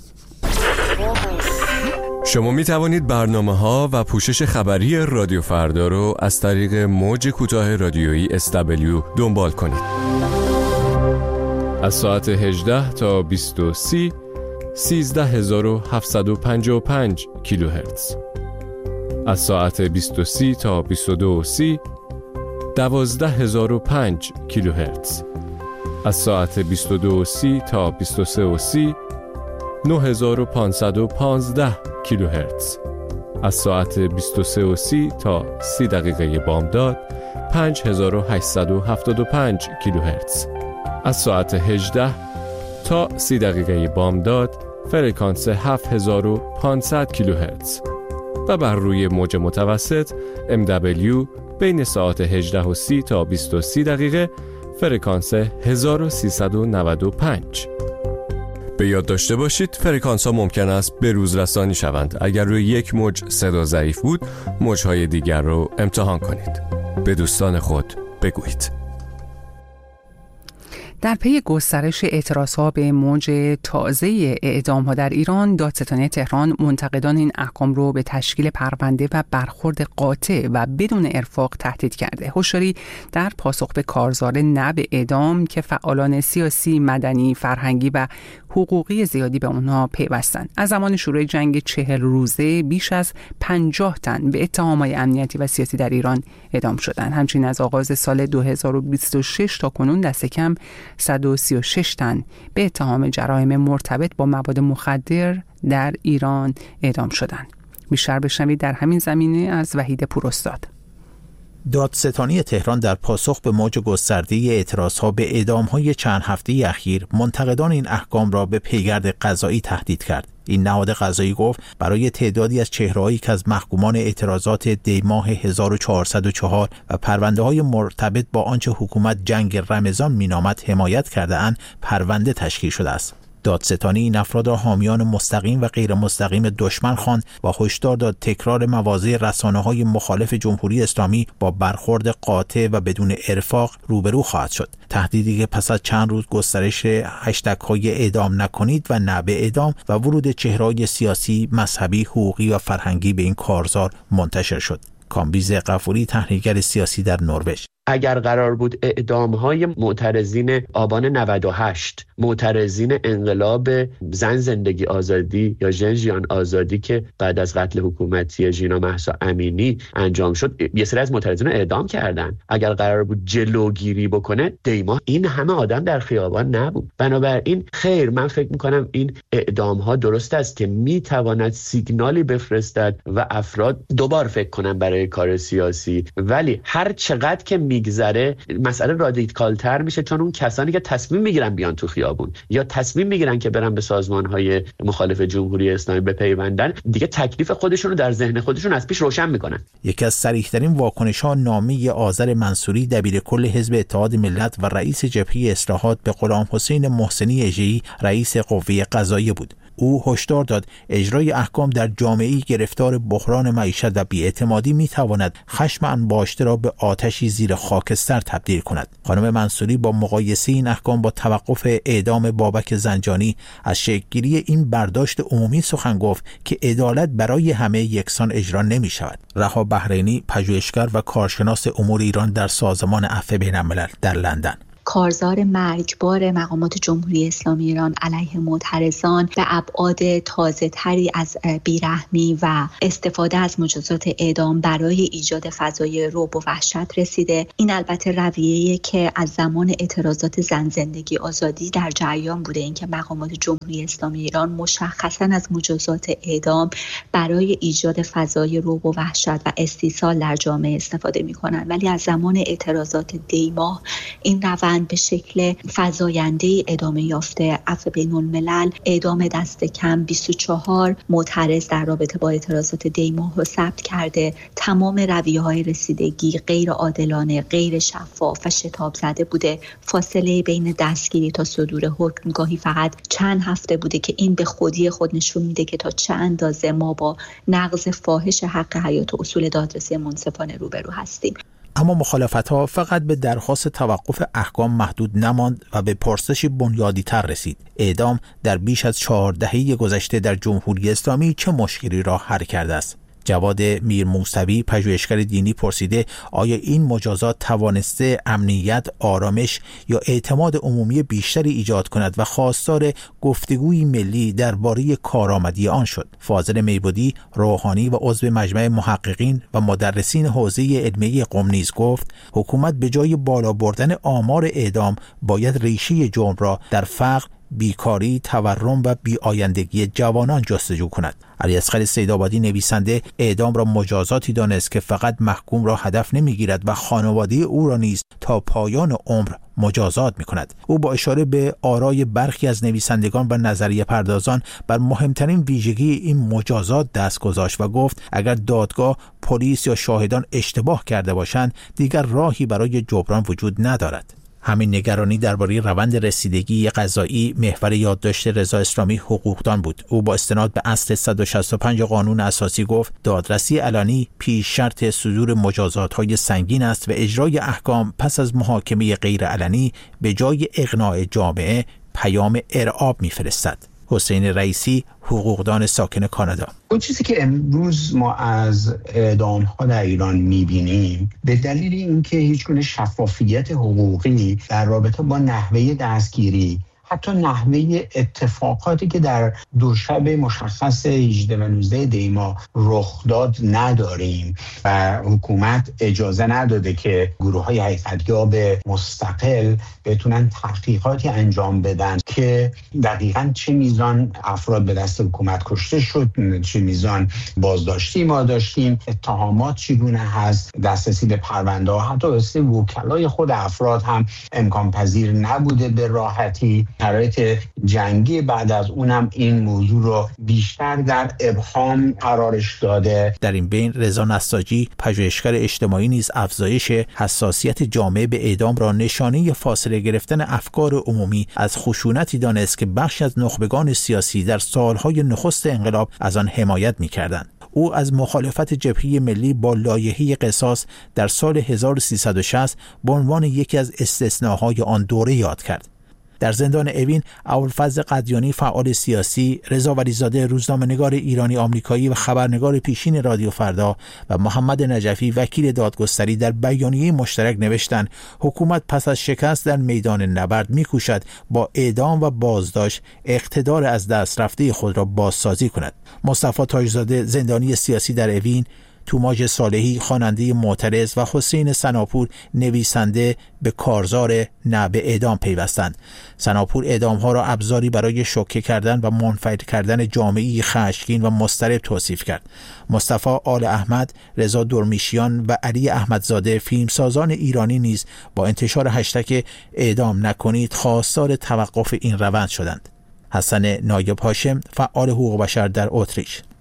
شما می توانید برنامه‌ها و پوشش خبری رادیو فردا رو از طریق موج کوتاه رادیویی SW دنبال کنید. از ساعت 18 تا 20:30 13755 کیلوهرتز. از ساعت 20:30 تا 22:30 12005 کیلوهرتز. از ساعت 22:30 تا 23:30 9515 کیلوهرتز. از ساعت 23:30 تا 30 دقیقه بامداد 5875 کیلوهرتز. از ساعت 18 تا 30 دقیقه بامداد فرکانس 7500 کیلوهرتز و بر روی موج متوسط MW بین ساعت 18:30 تا 20:30 دقیقه فرکانس 1395. به یاد داشته باشید فرکانس ها ممکن است به روز رسانی شوند. اگر روی یک موج صدا ضعیف بود، موج‌های دیگر رو امتحان کنید. به دوستان خود بگویید. در پی گسترش اعتراضها به موج تازه اعدام‌ها در ایران، دادستانی تهران منتقدان این احکام رو به تشکیل پرونده و برخورد قاطع و بدون ارفاق تهدید کرده. هشداری در پاسخ به کارزار نه به اعدام که فعالان سیاسی، مدنی، فرهنگی و حقوقی زیادی به اونها پیوستند. از زمان شروع جنگ 40 روزه بیش از 50 تن به اتهامات امنیتی و سیاسی در ایران اعدام شدند. همچنین از آغاز سال 2026 تا کنون دست کم 136 تن به اتهام جرایم مرتبط با مواد مخدر در ایران اعدام شدند. بیشتر بشنوید در همین زمینه از وحید پوراستاد. دادستانی تهران در پاسخ به موج گسترده اعتراضها به اعدام‌های چند هفته اخیر، منتقدان این احکام را به پیگرد قضایی تهدید کرد. این نهاد قضایی گفت برای تعدادی از چهره‌هایی که از محکومان اعتراضات دیماه 1404 و پرونده‌های مرتبط با آنچه حکومت جنگ رمضان مینامد حمایت کرده‌اند، پرونده تشکیل شده است. دادستانی این افراد را حامیان مستقیم و غیر مستقیم دشمن خواند و هشدار داد تکرار مواضع رسانه‌های مخالف جمهوری اسلامی با برخورد قاطع و بدون ارفاق روبرو خواهد شد. تهدیدی که پس از چند روز گسترش هشتگ‌های اعدام نکنید و نه به اعدام و ورود چهره‌های سیاسی، مذهبی، حقوقی و فرهنگی به این کارزار منتشر شد. کامبیز غفوری، تحلیلگر سیاسی در نروژ: اگر قرار بود اعدام‌های معترضین آبان 98، معترضین انقلاب زن زندگی آزادی یا ژن آزادی که بعد از قتل حکومتی ژینا مهسا امینی انجام شد، یه سری از معترضین رو اعدام کردن. اگر قرار بود جلوگیری بکنه، دیما این همه آدم در خیابان نبود. بنابراین خیر، من فکر می‌کنم این اعدام‌ها درست است که می‌تواند سیگنالی بفرستد و افراد دوبار فکر کنن برای کار سیاسی، ولی هر چقدر که میگذره مسئله رادیکال‌تر میشه، چون اون کسانی که تصمیم میگیرن بیان تو خیابون یا تصمیم میگیرن که برن به سازمان‌های مخالف جمهوری اسلامی بپیوندن، دیگه تکلیف خودشون رو در ذهن خودشون از پیش روشن میکنن. یکی از صریح‌ترین واکنش‌ها نامه آذر منصوری، دبیرکل حزب اتحاد ملت و رئیس جبهه اصلاحات، به غلام حسین محسنی اژه‌ای، رئیس قوه قضاییه بود. او هشدار داد اجرای احکام در جامعه‌ای گرفتار بحران معیشت و بی‌اعتمادی می‌تواند خشم انباشته را به آتشی زیر خاکستر تبدیل کند. خانم منصوری با مقایسه این احکام با توقف اعدام بابک زنجانی از شکل‌گیری این برداشت عمومی سخن گفت که عدالت برای همه یکسان اجرا نمی‌شود. رها بحرینی، پژوهشگر و کارشناس امور ایران در سازمان عفو بین‌الملل در لندن: کارزار مرگبار مقامات جمهوری اسلامی ایران علیه معترضان به ابعاد تازه‌تری از بیرحمی و استفاده از مجازات اعدام برای ایجاد فضای رعب و وحشت رسیده. این البته رویه‌ای که از زمان اعتراضات زن زندگی آزادی در جریان بوده، اینکه مقامات جمهوری اسلامی ایران مشخصاً از مجازات اعدام برای ایجاد فضای رعب و وحشت و استیصال در جامعه استفاده می‌کنند. ولی از زمان اعتراضات دی‌ماه این روند به شکل فزاینده‌ای ادامه یافته. عفو بین‌الملل اعدام دست کم 24 معترض در رابطه با اعتراضات دی‌ماه رو ثبت کرده. تمام رویه‌های رسیدگی غیر عادلانه، غیر شفاف و شتاب زده بوده. فاصله بین دستگیری تا صدور حکم گاهی فقط چند هفته بوده که این به خودی خود نشون میده که تا چه اندازه ما با نقض فاحش حق حیات و اصول دادرسی منصفانه روبرو هستیم. اما مخالفت‌ها فقط به درخواست توقف احکام محدود نماند و به پرسشی بنیادی‌تر رسید: اعدام در بیش از 4 دهه گذشته در جمهوری اسلامی چه مشکلی را حل کرده است؟ جواد میرموسوی، پژوهشگر دینی، پرسیده آیا این مجازات توانسته امنیت، آرامش یا اعتماد عمومی بیشتری ایجاد کند و خواستار گفتگوی ملی درباره کارآمدی آن شد. فاضل میبودی، روحانی و عضو مجمع محققین و مدرسین حوزه علمیه قم نیز گفت حکومت به جای بالا بردن آمار اعدام باید ریشه جرم را در فقر، بیکاری، تورم و بی‌آیندگی جوانان جستجو کند. علیاصغر سیدآبادی، نویسنده، اعدام را مجازاتی دانست که فقط محکوم را هدف نمیگیرد و خانواده او را نیز تا پایان عمر مجازات می‌کند. او با اشاره به آرای برخی از نویسندگان و نظریه پردازان بر مهمترین ویژگی این مجازات دست گذاشت و گفت اگر دادگاه، پلیس یا شاهدان اشتباه کرده باشند دیگر راهی برای جبران وجود ندارد. همین نگرانی درباره روند رسیدگی قضایی محور یادداشت رضا اسلامی حقوقدان بود. او با استناد به اصل 165 قانون اساسی گفت دادرسی علنی پیش شرط صدور مجازات‌های سنگین است و اجرای احکام پس از محاکمه غیر علنی به جای اقناع جامعه پیام ارعاب می‌فرستد. حسین رئیسی، حقوقدان ساکن کانادا: اون چیزی که امروز ما از اعدام‌ها در ایران می‌بینیم به دلیل اینکه هیچگونه شفافیت حقوقی در رابطه با نحوه دستگیری، حتی نحوه اتفاقاتی که در دو شب مشخص 18 و 19 دی ماه رخ داد نداریم و حکومت اجازه نداده که گروه‌های حقیقت‌یاب مستقل بتونن تحقیقاتی انجام بدن که دقیقاً چه میزان افراد به دست حکومت کشته شد، چه میزان بازداشتی ما داشتیم، اتهامات چگونه هست، دسترسی به پرونده ها، حتی دسترسی وکلای خود افراد هم امکان پذیر نبوده به راحتی. شرایط جنگی بعد از اونم این موضوع رو بیشتر در ابهام قرارش داده. در این بین رضا نساجی، پژوهشگر اجتماعی، نیز افزایش حساسیت جامعه به اعدام را نشانه فاصله گرفتن افکار عمومی از خشونتی دانست که بخشی از نخبگان سیاسی در سالهای نخست انقلاب از آن حمایت می‌کردند. او از مخالفت جبهه ملی با لایحه قصاص در سال 1360 به عنوان یکی از استثناهای آن دوره یاد کرد. در زندان اوین، ابوالفضل قدیانی، فعال سیاسی، رضا ولیزاده، روزنامه‌نگار ایرانی آمریکایی و خبرنگار پیشین رادیو فردا و محمد نجفی، وکیل دادگستری، در بیانیه مشترک نوشتند حکومت پس از شکست در میدان نبرد می‌کوشد با اعدام و بازداشت اقتدار از دست رفته خود را بازسازی کند. مصطفی تاجزاده، زندانی سیاسی در اوین، توماج صالحی، خواننده معترض و حسین سناپور، نویسنده، به کارزار نه به اعدام پیوستند. سناپور اعدام‌ها را ابزاری برای شوکه کردن و منفعل کردن جامعه‌ای خشمگین و مضطرب توصیف کرد. مصطفی آل احمد، رضا درمیشیان و علی احمدزاده، فیلمسازان ایرانی نیز با انتشار هشتگ اعدام نکنید خواستار توقف این روند شدند. حسن نایب هاشم، فعال حقوق بشر در اتریش: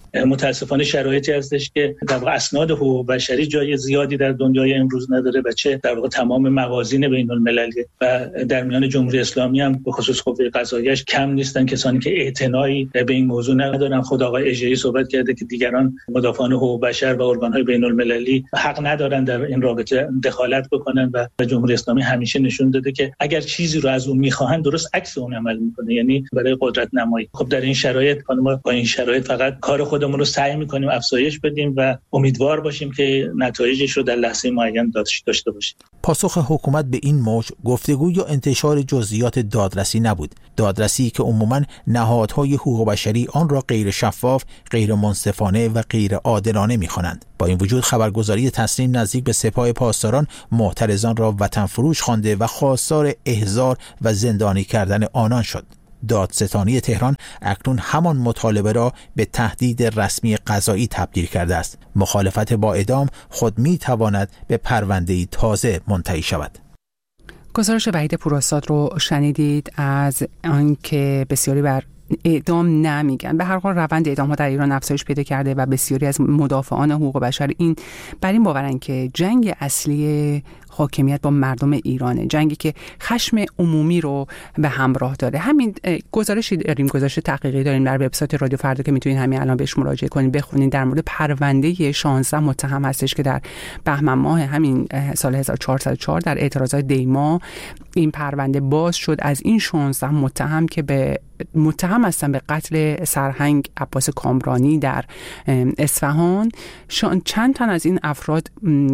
متاسفانه شرایطی هستش که در واقع اسناد حقوق بشری جای زیادی در دنیای امروز نداره و چه در واقع تمام موازین بین‌المللی و در میان جمهوری اسلامی هم به خصوص قوه قضاییه کم نیستن کسانی که اعتنایی به این موضوع ندارن. خود آقای اژه‌ای صحبت کرده که دیگران مدافعان حقوق بشر و ارگان‌های بین‌المللی حق ندارن در این رابطه دخالت بکنن و جمهوری اسلامی همیشه نشون داده که اگر چیزی رو از اون می‌خواهن درست عکس اون عمل می‌کنه، یعنی برای قدرت نمایی. خب در این شرایط ما با این شرایط فقط کار خودمون رو سعی می‌کنیم افزایش بدیم و امیدوار باشیم که نتایجش رو در لحظه معین داشته باشیم. پاسخ حکومت به این موج گفتگو یا انتشار جزئیات دادرسی نبود. دادرسی که عموماً نهادهای حقوق بشری آن را غیر شفاف، غیر منصفانه و غیر عادلانه می‌خوانند. با این وجود خبرگزاری تسنیم نزدیک به سپاه پاسداران معترضان را وطن فروش خوانده و خواستار احضار و زندانی کردن آنان شد. دادستانی تهران اکنون همان مطالبه را به تهدید رسمی قضایی تبدیل کرده است. مخالفت با اعدام خود می تواند به پرونده‌ای تازه منتهی شود. گزارش وحید پوراستاد رو شنیدید از آنکه بسیاری بر اعدام نمیگن. به هر حال روند اعدام ها در ایران افزایش پیدا کرده و بسیاری از مدافعان حقوق بشر بر این باورن که جنگ اصلی حاکمیت با مردم ایرانه، جنگی که خشم عمومی رو به همراه داره. همین گزارشی داریم، گزارش تحقیقی داریم در وبسایت رادیو فردا که میتونید همین الان بهش مراجعه کنید بخونید. در مورد پرونده 16 متهم هستش که در بهمن ماه همین سال 1404 در اعتراضات دیما این پرونده باز شد. از این 16 متهم که متهم هستن به قتل سرهنگ عباس کامرانی در اصفهان، چند تن از این افراد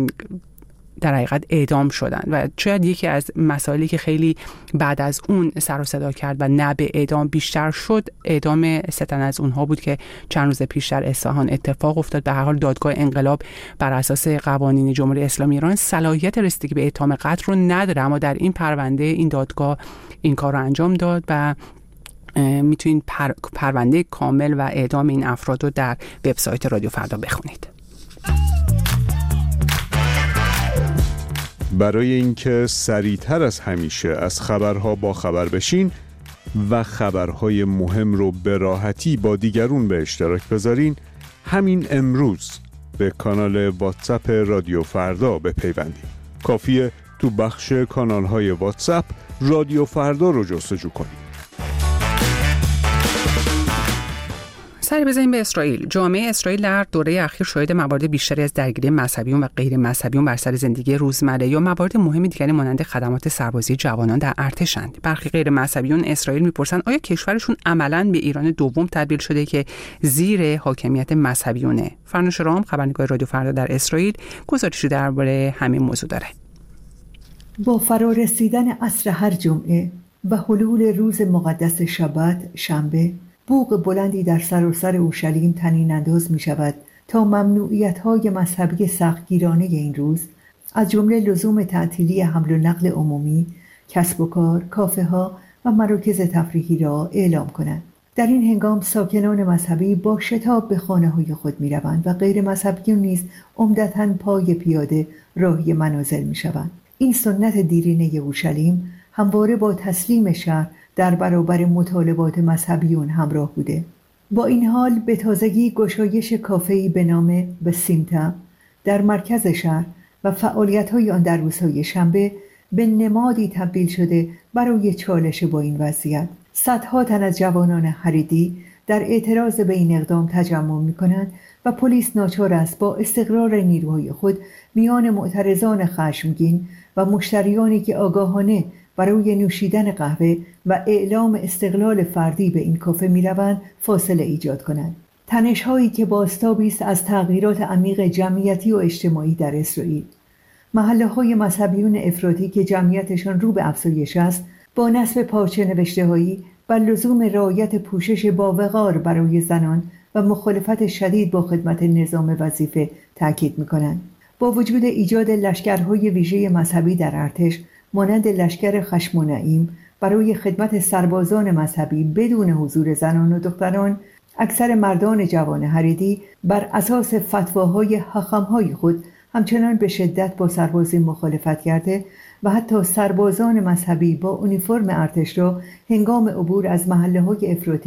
در حقیقت اعدام شدن و شاید یکی از مسائلی که خیلی بعد از اون سر و صدا کرد و نه به اعدام بیشتر شد، اعدام 3 تن از اونها بود که چند روز پیش در اصفهان اتفاق افتاد. به هر حال دادگاه انقلاب بر اساس قوانین جمهوری اسلامی ایران صلاحیت رسیدگی به اتهام قتل رو نداره، اما در این پرونده این دادگاه این کار رو انجام داد و میتونید پرونده کامل و اعدام این افراد رو در وبسایت رادیو فردا بخونید. برای اینکه سریعتر از همیشه از خبرها با خبر بشین و خبرهای مهم رو به راحتی با دیگرون به اشتراک بذارین، همین امروز به کانال واتساپ رادیو فردا بپیوندید. کافیه تو بخش کانالهای واتساپ رادیو فردا رو جستجو کنید. سری بزنیم به اسرائیل. جامعه اسرائیل در دوره اخیر شاهد موارد بیشتری از درگیری مذهبیون و غیر مذهبیون بر سر زندگی روزمره یا موارد مهم دیگری مانند خدمات سربازی جوانان در ارتشند. برخی غیر مذهبیون اسرائیل میپرسند آیا کشورشون عملاً به ایران دوم تبدیل شده که زیر حاکمیت مذهبیونه؟ فرنوش رام، خبرنگار رادیو فردا در اسرائیل، گزارشی درباره همین موضوع داره. با فرارسیدن عصر هر جمعه و حلول روز مقدس شبت شنبه، بوق بلندی در سراسر اورشلیم طنین انداز می شود تا ممنوعیت‌های مذهبی سختگیرانه این روز از جمله لزوم تعطیلی حمل و نقل عمومی، کسب و کار، کافه‌ها و مراکز تفریحی را اعلام کنند. در این هنگام ساکنان مذهبی با شتاب به خانه‌های خود می‌روند و غیر مذهبیون نیز عمدتاً پای پیاده راهی منازل می‌شوند. این سنت دیرینه اورشلیم همواره با تسلیم شهر در برابر مطالبات مذهبیون همراه بوده. با این حال به تازگی گشایش کافه‌ای به نام بسیمتا در مرکز شهر و فعالیت‌های آن در روزهای شنبه به نمادی تبدیل شده برای چالش با این وضعیت. صدها تن از جوانان حریدی در اعتراض به این اقدام تجمع می‌کنند و پلیس ناچار است با استقرار نیروهای خود میان معترضان خشمگین و مشتریانی که آگاهانه برای نوشیدن قهوه و اعلام استقلال فردی به این کافه می‌روند فاصله ایجاد کنند. تنش‌هایی که بازتابی است از تغییرات عمیق جمعیتی و اجتماعی در اسرائیل. محله‌های مذهبیون افراطی که جمعیتشان رو به افزایش است، با نصب پارچه نوشته‌هایی و لزوم رعایت پوشش باوقار برای زنان و مخالفت شدید با خدمت نظام وظیفه تاکید می‌کنند. با وجود ایجاد لشکرهای ویژه مذهبی در ارتش مانند لشکر خشم و نعیم برای خدمت سربازان مذهبی بدون حضور زنان و دختران، اکثر مردان جوان حریدی بر اساس فتواهای حاخام‌های خود همچنان به شدت با سربازی مخالفت کرده و حتی سربازان مذهبی با اونیفرم ارتش را هنگام عبور از محله‌های افراطی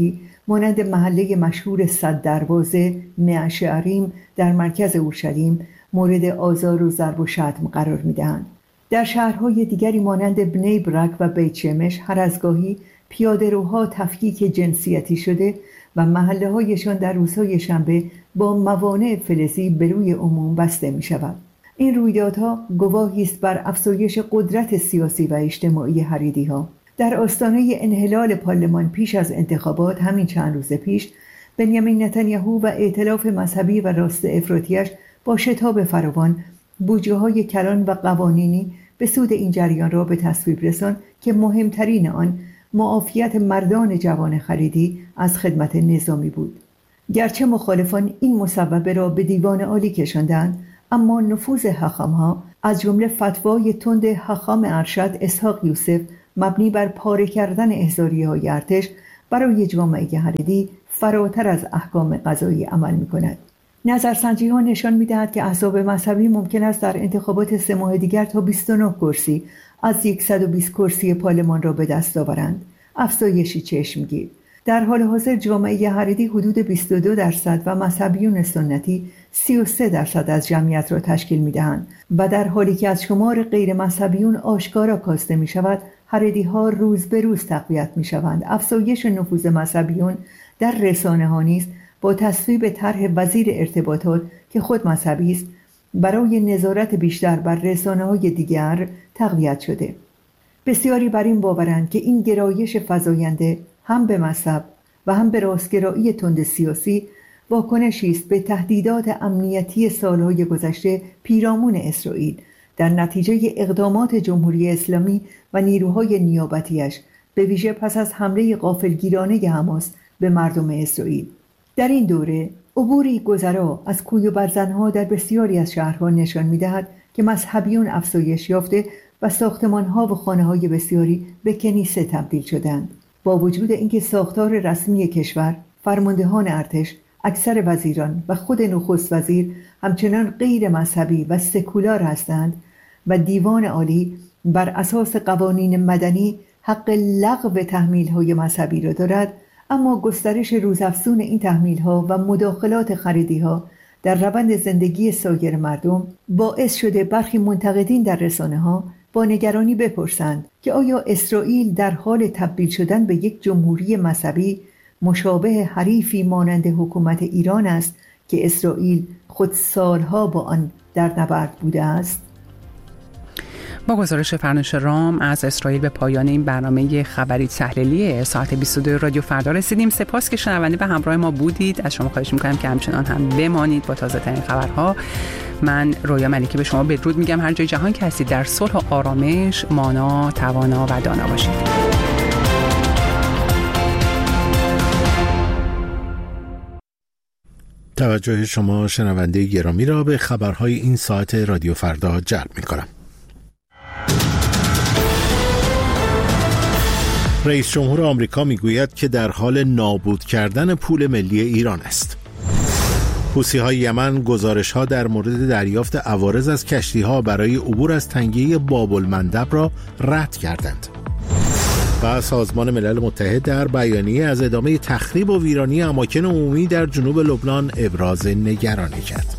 مانند محله مشهور صد دروازه معشعریم در مرکز اورشلیم مورد آزار و ضرب و شتم قرار می‌دهند. در شهرهای دیگری مانند بنی برک و بیت شمش هر از گاهی پیاده‌روها تفکیک جنسیتی شده و محله‌هایشان در روزهای شنبه با موانع فلزی به روی عموم بسته می‌شود. این رویدادها گواهی است بر افزایش قدرت سیاسی و اجتماعی حریدی‌ها. در آستانه انحلال پارلمان پیش از انتخابات همین چند روز پیش، بنیامین نتانیاهو و ائتلاف مذهبی و راست افراطی‌اش با شتاب فراوان بودجه‌های کلان و قوانینی به سود این جریان را به تصویب رساند که مهمترین آن معافیت مردان جوان خریدی از خدمت نظامی بود. گرچه مخالفان این مصوبه را به دیوان عالی کشاندند، اما نفوذ حاکم‌ها از جمله فتوای تند حاکم ارشد اسحاق یوسف مبنی بر پاره کردن احضاریه‌های ارتش برای جامعه حریدی فراتر از احکام قضایی عمل می‌کند. نظرسنجی‌ها نشان می‌دهد که احزاب مذهبی ممکن است در انتخابات 3 ماه دیگر تا 29 کرسی از 120 کرسی پارلمان را به دست آورند. افزایشی چشمگیر. در حال حاضر جامعه حریدی حدود 22% و مذهبیون سنتی 33% از جمعیت را تشکیل می‌دهند و در حالی که از شمار غیر مذهبیون آشکارا کاسته می‌شود، حریدی‌ها روز به روز تقویت می‌شوند. افزایش نفوذ مذهبیون در رسانه‌ها نیز با تصویب طرح وزیر ارتباطات که خود مذهبی است برای نظارت بیشتر بر رسانه‌های دیگر تقویت شده. بسیاری بر این باورند که این گرایش فزاینده هم به مذهب و هم به راستگرایی تند سیاسی واکنشی است به تهدیدات امنیتی سالهای گذشته پیرامون اسرائیل در نتیجه اقدامات جمهوری اسلامی و نیروهای نیابتیش، به ویژه پس از حمله غافلگیرانه حماس به مردم اسرائیل. در این دوره عبوری گذرا از کوی و برزنها در بسیاری از شهرها نشان می‌دهد که مذهبیون افزایش یافته و ساختمان‌ها و خانه‌های بسیاری به کنیسه تبدیل شدند. با وجود اینکه ساختار رسمی کشور، فرماندهان ارتش، اکثر وزیران و خود نخست وزیر همچنان غیر مذهبی و سکولار هستند و دیوان عالی بر اساس قوانین مدنی حق لغو تحمیل‌های مذهبی را دارد، اما گسترش روزافزون این تحمیل‌ها و مداخلات خریدی‌ها در روند زندگی سایر مردم باعث شده برخی منتقدین در رسانه‌ها با نگرانی بپرسند که آیا اسرائیل در حال تبدیل شدن به یک جمهوری مذهبی مشابه حریفی مانند حکومت ایران است که اسرائیل خود سالها با آن در نبرد بوده است؟ با گزارش فرنوش رام از اسرائیل به پایان این برنامه خبری تحلیلی ساعت 22 رادیو فردا رسیدیم. سپاس که شنونده و همراه ما بودید. از شما خواهش می‌کنم که همچنان هم بمانید با تازه‌ترین خبرها. من رویا ملکی به شما بدرود میگم. هر جای جهان که هستید در صلح و آرامش مانا، توانا و دانا باشید. توجه شما شنونده گرامی را به خبرهای این ساعت رادیو فردا جلب می‌کنم. رئیس جمهور آمریکا میگوید که در حال نابود کردن پول ملی ایران است. حوثی‌های یمن گزارش‌ها در مورد دریافت عوارض از کشتی‌ها برای عبور از تنگه باب المندب را رد کردند. و سازمان ملل متحد در بیانیه از ادامه تخریب و ویرانی اماکن عمومی در جنوب لبنان ابراز نگرانی کرد.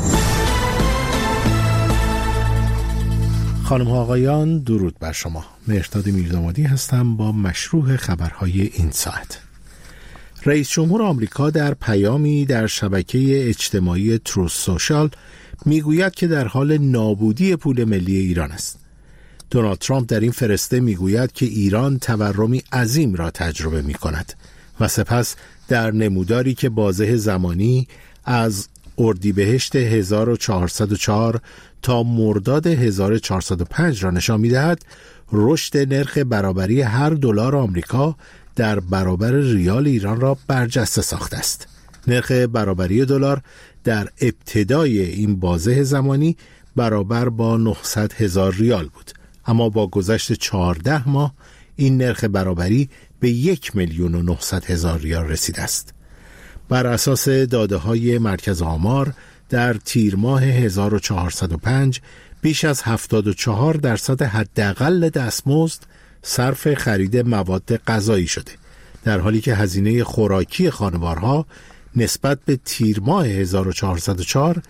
خانم ها آقایان، درود بر شما. مهرداد میردامادی هستم با مشروح خبرهای این ساعت. رئیس جمهور آمریکا در پیامی در شبکه اجتماعی تروث سوشال میگوید که در حال نابودی پول ملی ایران است. دونالد ترامپ در این فرسته میگوید که ایران تورمی عظیم را تجربه می کند و سپس در نموداری که بازه زمانی از اردیبهشت 1404 تا مرداد 1405 را نشان می‌دهد، رشد نرخ برابری هر دلار آمریکا در برابر ریال ایران را برجسته ساخته است. نرخ برابری دلار در ابتدای این بازه زمانی برابر با 900,000 ریال بود، اما با گذشت 14 ماه این نرخ برابری به 1,900,000 ریال رسیده است. بر اساس داده‌های مرکز آمار در تیر ماه 1405 بیش از 74% حداقل دستمزد صرف خرید مواد غذایی شده، در حالی که هزینه خوراکی خانوارها نسبت به تیر ماه 1404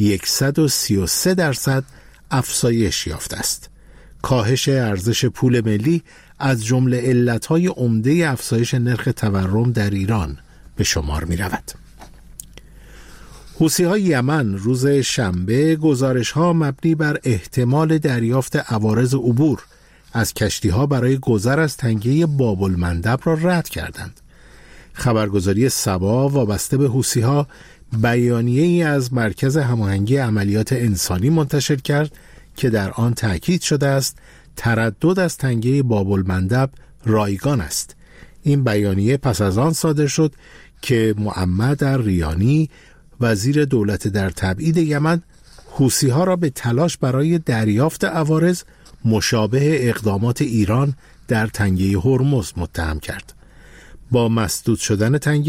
133% افزایش یافته است. کاهش ارزش پول ملی از جمله علتهای عمده افزایش نرخ تورم در ایران به شمار می رود. حوثی‌های یمن روز شنبه گزارش‌ها مبنی بر احتمال دریافت عوارض عبور از کشتی‌ها برای گذر از تنگه باب المندب را رد کردند. خبرگزاری سبا وابسته به حوثی‌ها بیانیه‌ای از مرکز هماهنگی عملیات انسانی منتشر کرد که در آن تأکید شده است تردد از تنگه باب المندب رایگان است. این بیانیه پس از آن صادر شد که محمد الریانی وزیر دولت در تبعید یمن حوثی‌ها را به تلاش برای دریافت عوارض مشابه اقدامات ایران در تنگه هرمز متهم کرد. با مسدود شدن تنگه